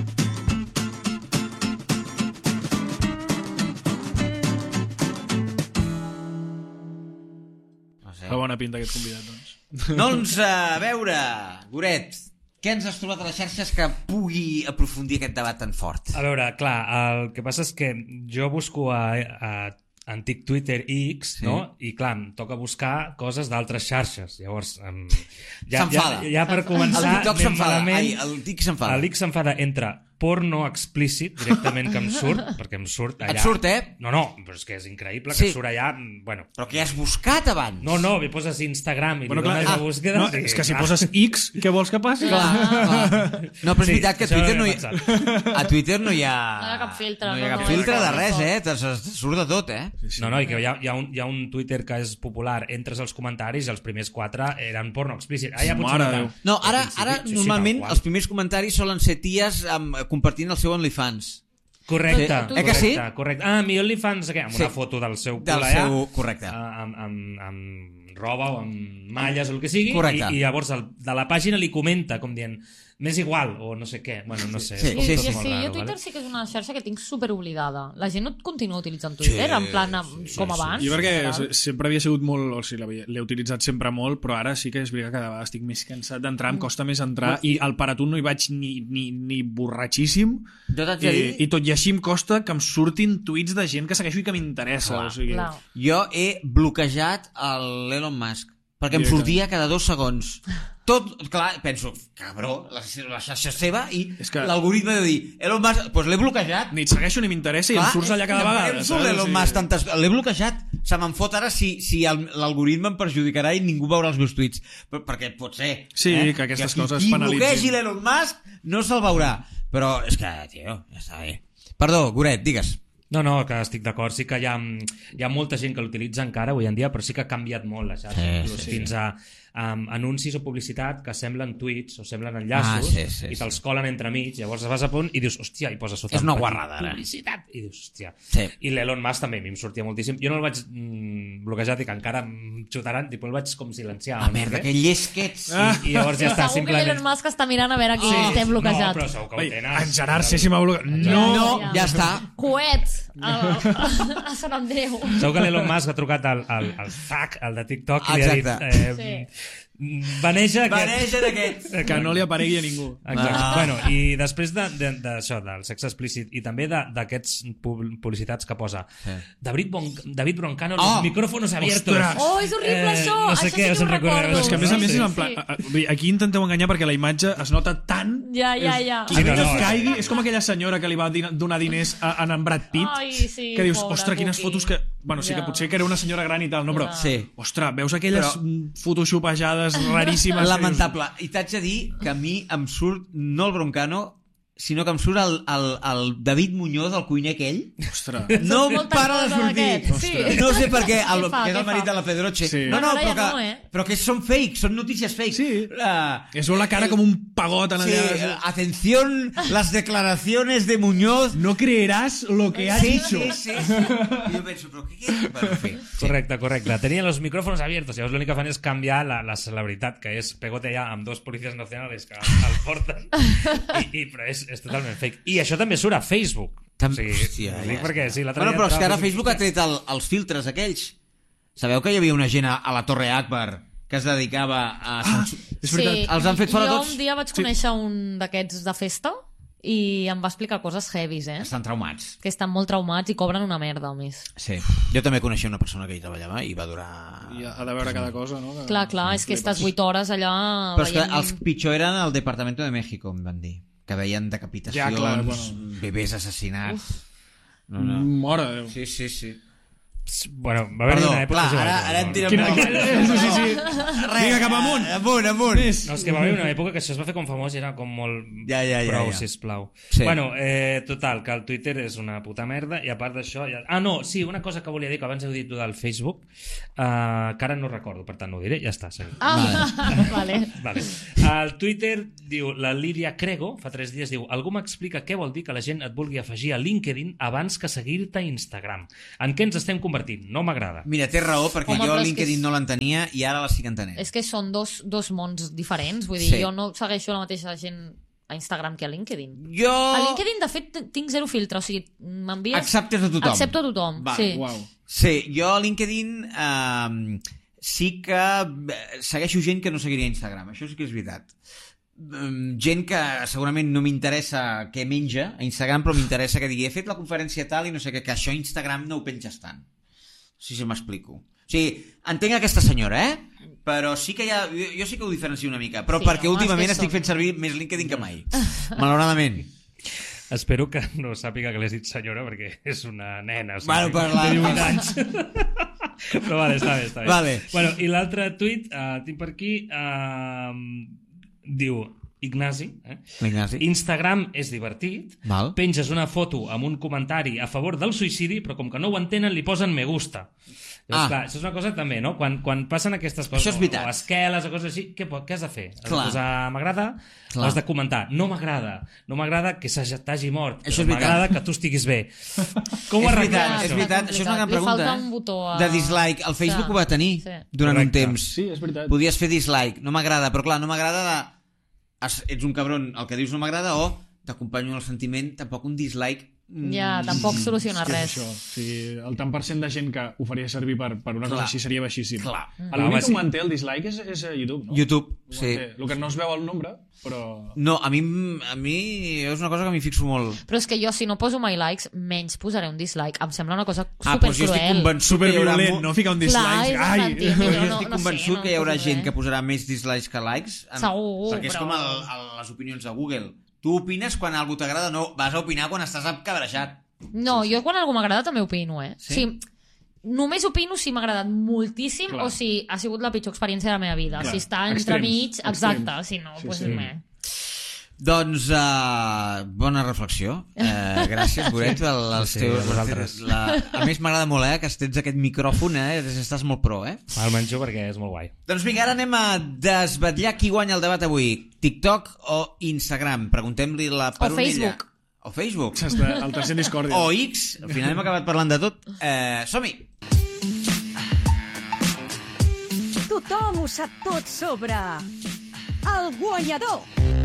No sé. Fa bona pinta aquest convidat, doncs. Doncs a veure, Goret, què ens has trobat a les xarxes que pugui aprofundir aquest debat tan fort? A veure, clar, el que passa és que jo busco a, a antic Twitter X, Sí. no? I clar, em toca buscar coses d'altres xarxes. Llavors, em, ja, ja, S'enfada. ja per El començar, TikTok anem s'enfada, malament. ai, el Tic s'enfada. L'X s'enfada entre porno explícit directament que em surt, perquè em surt allà... Et surt, eh? No, no, però és que és increïble Sí. que surt allà... Bueno, Però què has buscat abans? no, no, li poses Instagram i Bueno, li clar, dones ah, la búsqueda... no, i, és que si clar. poses X, què vols que passi? Clar, clar. No, però és Sí, veritat que a això Twitter no no he hi, a Twitter no hi ha... No hi ha cap filtre, No hi ha no, cap no, filtre no, de no, res, no. eh? Te, te surt de tot, eh? No, no, i que hi ha, hi, ha un, hi ha un Twitter que és popular, entres als comentaris i els primers quatre eren porno explícit. Ah, ja potser Mare no de tant. Déu. No, ara, Al principi, ara sí, sí, normalment tal qual. els primers comentaris solen ser ties amb, compartint el seu OnlyFans. Correcte, Sí. correcte, Eh que sí? correcte. Ah, mi OnlyFans, què? Amb Sí. una foto del seu cul Del allà, seu... Correcte. ah, amb, amb, amb roba o amb malles o el que sigui, Correcte. i, i llavors el, de la pàgina li comenta, com dient, m'és igual, o no sé què, bueno, no sé. Sí, és Sí, sí, tot sí, molt sí, raro, jo Twitter vale? sí que és una xarxa que tinc super oblidada. La gent no continua utilitzant Twitter, Sí, en plan sí, sí, com sí. abans. Jo perquè en general. se- sempre havia sigut molt... O sigui, l'havia- l'he utilitzat sempre molt, però ara sí que és veritat que cada vegada estic més cansat d'entrar, em costa més entrar, i al Paratú no hi vaig ni, ni, ni borratxíssim, Jo t'haig i, de dir... i tot i així em costa que em surtin tuits de gent que segueixo i que m'interessa. Clar, O sigui, Clar. Jo he bloquejat l'Elon Musk perquè em Directe. sortia cada dos segons. Tot, clar, penso, cabró, la, la xarxa és seva i És que- l'algoritme de dir, Elon Musk, doncs pues l'he bloquejat. Ni et segueixo ni m'interessa i em surts allà cada em- vegada. Em surt saps? l'Elon O sigui, Musk tantes... L'he bloquejat. Se me'n fot ara si, si el- l'algoritme em perjudicarà i ningú veurà els meus tuits. Per, perquè pot ser. Sí, eh? que aquestes qui, coses qui penalitzin. bloquegi l'Elon Musk no se'l veurà. Però és que, tio, ja està bé. Perdó, Goret, digues. No, no, que estic d'acord. Sí que hi ha, hi ha molta gent que l'utilitza encara avui en dia, però sí que ha canviat molt la xarxa. Sí, Inclús sí, fins a um, anuncis o publicitat que semblen tuits o semblen enllaços Ah, sí, sí, i sí. te'ls colen entremig. Llavors vas a punt i dius, hòstia, i posa sota És una un petit guarrada, ara. publicitat. I dius, hòstia. Sí. I l'Elon Musk també, a mi em sortia moltíssim. Jo no el vaig mm, bloquejar, dic, encara em xutaran, tipo, el vaig com silenciar. Ah, merda, que llest que ets. Ah. I, I llavors ja està, Segur que simplement... l'Elon Musk està mirant a veure qui Ah. té bloquejat. No, però segur que ho Oi, tenen. en Gerard sé si m'ha bloquejat. No! No, Ja. ja està. Coets a, a Sant Andreu. Segur que l'Elon Musk ha trucat al, al, al Zack, el de TikTok, i li ha dit... Exacte. Eh, Va néixer Va aquest... néixer aquest. Que no li aparegui a ningú. Exacte. Ah. Bueno, i després d'això, de, de, d'això, del sexe explícit, i també de- d'aquests pub- publicitats que posa Sí. David, bon, David Broncano, Oh! los micrófonos abiertos. Ostres! Oh, és horrible, això! No sé Això què, sí que us en ho recordeu? recordo. Però és que a més a més Sí, és en plan... sí. a- a- vull dir, aquí intenteu enganyar perquè la imatge es nota tant... Ja, ja, és- ja. I Sí, no, no, no, no, caigui, és com aquella senyora que li va din- donar diners a, a en Brad Pitt, Ai, sí, que dius, pobra, ostres, quines Cookie. fotos que... Bueno, sí Ja. que potser que era una senyora gran i tal, no? Però, Sí. ostres, veus aquelles Però- mm, photoshopejades raríssimes... que dius, Lamentable. I t'haig de dir que a mi em surt no el Broncano, sinó que em surt el, el, el David Muñoz, el cuiner aquell. Ostres. No Són moltes para de coses sortir. d'aquests, sí. No sé per què, el, Què fa, que és què el marit fa? de la Pedroche. Sí. No, no, Bueno, però ara ja que, no, eh? però que són fake, són notícies fake. Sí. La, Es veu la cara com un pagot en sí, allà. atención, las declaraciones de Muñoz. No creerás lo que ha Sí, dicho. sí, sí, sí. I jo penso, però què? què? Bueno, en fi, sí. Correcte, correcte. Tenien los micrófonos abiertos. Llavors l'únic que fan és canviar la, la celebritat, que és Pegote ja amb dos policies nacionals que el porten. I, i, però és, és totalment fake. I això també surt a Facebook. Tam- O sigui, Hòstia, ho dic ja perquè està. sí, l'altre Bueno, dia però és que ara entrava a Facebook ha tret el, els filtres aquells. Sabeu que hi havia una gent a, a la Torre Akbar que es dedicava a... Ah, censur- és veritat. Sí, Els han fet fora jo tots? un dia vaig conèixer un d'aquests de festa i em va explicar coses heavies, eh? Estan traumats. Que estan molt traumats i cobren una merda, a més. Sí. Jo també coneixia una persona que hi treballava i va durar I ha de veure cada cosa, no? Que... Clar, clar, és que estàs vuit hores allà... Però és que veient... els pitjor eren el Departamento de México, em van dir. Que veien decapitacions, Ja, clar, bueno. bebès assassinats... No, no. Mare de Déu. Sí, sí, sí. Bueno, va haver Perdó, una època... clar, sí, ara, va, ara em va, tirem... Quina... molt. Sí, sí, sí. Vinga, cap amunt. Amunt, amunt. No, és que va haver una època que això es va fer com famós i era com molt... Ja, ja, ja, Prou, ja. sisplau. Sí. Bueno, eh, total, que el Twitter és una puta merda i a part d'això... Ja... Ah, no, sí, una cosa que volia dir, que abans heu dit tu del Facebook, eh, que ara no recordo, per tant no ho diré, ja està, seguim. Ah, vale. Vale. El Twitter diu, la Lídia Crego, fa tres dies, diu, algú m'explica què vol dir que la gent et vulgui afegir a LinkedIn abans que seguir-te a Instagram. En què ens estem convertint? No m'agrada. Mira, té raó, perquè Home, jo però és LinkedIn que és- no l'entenia i ara la estic entenent. És que són dos, dos mons diferents, vull dir, Sí. jo no segueixo la mateixa gent a Instagram que a LinkedIn. Jo... A LinkedIn, de fet, tinc zero filtre, o sigui, m'envies... Acceptes a tothom. Accepto a tothom, Vale, sí. Uau. Sí, jo a LinkedIn eh, sí que eh, segueixo gent que no seguiria a Instagram, això sí que és veritat. Um, gent que segurament no m'interessa què menja a Instagram, però m'interessa que digui he fet la conferència tal i no sé què, que això a Instagram no ho penges tant. Sí, si m'explico. O sigui, entenc aquesta senyora, eh? Però sí que hi ha... Jo, jo sí que ho diferencio una mica, però Sí, perquè home, últimament és que estic som- fent servir més LinkedIn que mai. Malauradament. Espero que no sàpiga que l'he dit senyora, perquè és una nena. O sigui, Bueno, per la- té divuit anys. Però vale, està bé, està bé. Vale. Bueno, i l'altre tuit, uh, tinc per aquí, uh, diu Ignasi, eh? L'Ignasi. Instagram és divertit, Val. penges una foto amb un comentari a favor del suïcidi, però com que no ho entenen li posen me gusta. Llavors, Ah. clar, això és una cosa també, no? Quan, quan passen aquestes coses, Això és veritat. o, o esqueles o coses així, què, po- què has de fer? Has Clar. de posar m'agrada Clar. o has de comentar no m'agrada, no m'agrada que s'hagi- t'hagi mort, Això és però veritat. m'agrada que tu estiguis bé. Com ho És arreglem, veritat, això? és veritat, això és una gran Li pregunta. falta eh? un botó a- De dislike. El Facebook Sí. ho va tenir Sí. durant Correcte. un temps. Sí, és veritat. Podies fer dislike, no m'agrada, però clar, no m'agrada de... Es- ets un cabron, el que dius no m'agrada, o t'acompanyo en el sentiment, tampoc un dislike. mm, Ja, tampoc soluciona És res. això. O sigui, el tant per cent de gent que ho faria servir per, per una Clar. cosa així seria baixíssim. Clar. L'únic home, que sí. ho manté el dislike és, és a YouTube, no? YouTube, Ho sí. manté. El que no es veu el nombre, però... No, a mi, a mi és una cosa que m'hi fixo molt. Però és que jo, si no poso my likes, menys posaré un dislike. Em sembla una cosa Ah, doncs jo estic supercruel. convençut que hi haurà... Superviolent, mo- no? Ficar un Clar, dislike. és Ai! infantil, Jo millor no- estic no sé, convençut no que hi haurà poso gent res. que posarà més dislikes que likes. en- Segur, Perquè és però- com el, el, les opinions de Google. Tu opines quan algú t'agrada, no, vas a opinar quan estàs cabrejar. No, jo quan algú m'agrada també opino, eh? Sí? Sí? O sigui, només opino si m'ha agradat moltíssim Clar. o si ha sigut la pitjor experiència de la meva vida. Clar. Si està Extrems, entremig, exacte. extrems. Si no, Sí, pues sí. me... Doncs, uh, bona reflexió. Uh, gràcies, Goret, el, els Sí, sí, teus... a vosaltres. La... A més, m'agrada molt, eh, que tens aquest micròfon, eh? Estàs molt pro, eh? El menjo perquè és molt guai. Doncs vinga, ara anem a desvetllar qui guanya el debat avui. TikTok o Instagram? Preguntem-li la peronella. Facebook. O Facebook. Està el tercer discòrdia. O X. Al final hem acabat parlant de tot. Eh, som-hi. Tothom ho sap tot sobre el guanyador.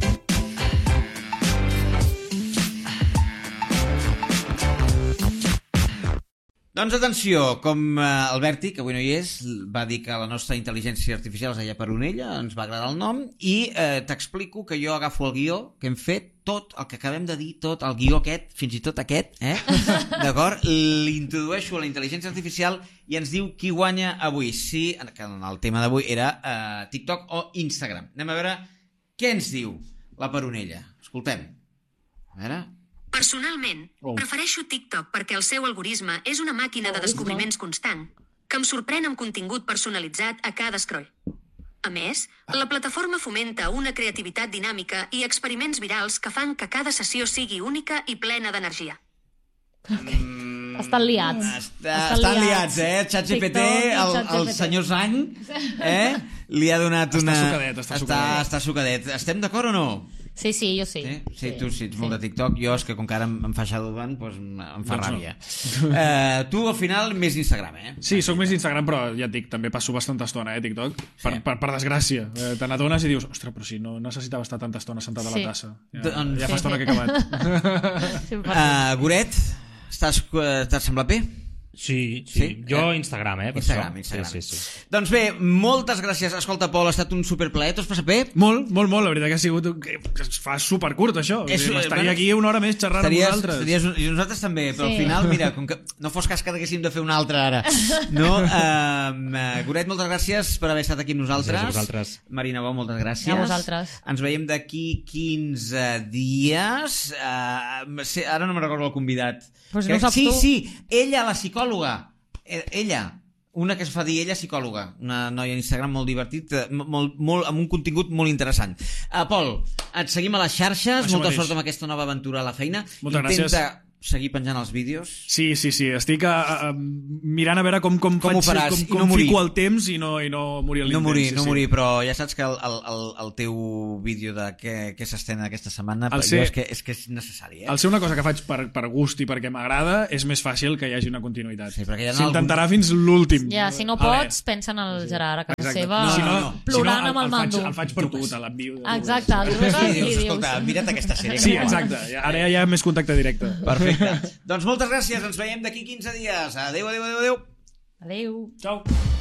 Doncs atenció, com eh, el Berti, que avui no hi és, va dir que la nostra intel·ligència artificial es deia Peronella, ens va agradar el nom, i eh, t'explico que jo agafo el guió que hem fet, tot el que acabem de dir, tot el guió aquest, fins i tot aquest, eh? D'acord? L'introdueixo a la intel·ligència artificial i ens diu qui guanya avui. Sí, que el tema d'avui era eh, TikTok o Instagram. Anem a veure què ens diu la Peronella. Escoltem. A veure... Personalment, Oh. prefereixo TikTok perquè el seu algoritme és una màquina de descobriments constant, que em sorprèn amb contingut personalitzat a cada scroll. A més, la plataforma fomenta una creativitat dinàmica i experiments virals que fan que cada sessió sigui única i plena d'energia. Estan liats. Està, estan liats, eh? ChatGPT, TikTok i el, el ChatGPT. senyor Zhang, eh? Li ha donat Està una... sucadet, està està, sucadet. està sucadet. Estem d'acord o no? Sí, sí, jo sí. Sí, sí, tu sí, ets molt de TikTok. Jo és que com que ara em, em fa Shadowban, doncs em fa Doncs no. ràbia. Eh, tu, al final, més Instagram, eh? Sí, sóc més d'Instagram, però ja et dic, també passo bastanta estona, eh, TikTok. Per, Sí. per, per desgràcia. Eh, te n'adones i dius, ostres, però si no necessitava estar tanta estona sentat a Sí. la tassa. Ja, Doncs- ja Sí, fa estona sí. que he acabat. Sí, Uh, Goret, estàs, t'et sembla bé? Sí, sí, Sí? jo Eh, Instagram, eh? Per Instagram, això. Instagram. Sí, sí, sí. Doncs bé, moltes gràcies. Escolta, Pol, ha estat un superplaer. T'ho has passat bé? Molt, molt, molt. La veritat que ha sigut... Que es fa supercurt, això. És- M'estaria bueno, aquí una hora més xerrant Estaries, amb vosaltres. estaries, I nosaltres també, però Sí. al final, mira, com que no fos cas que haguéssim de fer una altra ara. No? Uh, Goret, moltes gràcies per haver estat aquí amb nosaltres. Gràcies a vosaltres. Marina Bou, moltes gràcies. A vosaltres. Ens veiem d'aquí quinze dies. Uh, sé, ara no me'n recordo el convidat. Però si no ho saps sí, tu. sí, ella, la psicòloga. Eh, Ella. Una que es fa dir ella psicòloga, una noia a Instagram molt divertit, eh, molt, molt, amb un contingut molt interessant. Uh, Pol, et seguim a les xarxes, Això molta mateix. sort amb aquesta nova aventura a la feina. Moltes Intenta gràcies. seguir penjant els vídeos. Sí, sí, sí. Estic a, a, mirant a veure com, com, Com ho faig, faràs com, i com no morir. fico el temps i no, i no morir a No l'intent. morir, sí, no sí. morir, però ja saps que el, el, el, el teu vídeo de què, què s'estrena aquesta setmana El jo ser- és, que, és que és necessari, eh? Al ser una cosa que faig per, per gust i perquè m'agrada, és més fàcil que hi hagi una continuïtat. Sí, perquè hi ha S'intentarà fins l'últim. Ja, si no A veure, pots, pensa en el Gerard a casa exacte. seva, No, si no, no, plorant si no, amb el, el, mando. faig, el faig per tu, te l'envio. Exacte, el I truques i dius, dius... escolta, mira't aquesta sèrie. Sí, que mola. exacte. Ja- Ara ja hi ha més contacte directe. Perfecte. Doncs moltes gràcies, ens veiem d'aquí quinze dies. Adéu, adéu, adéu, adéu. Adéu. Ciao.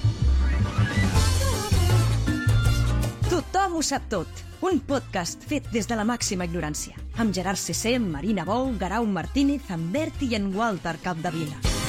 Tothom ho sap tot. Un podcast fet des de la màxima ignorància. Amb Gerard C C, Marina Bou, Guerau Martínez, en Berti i en Walter Capdevila.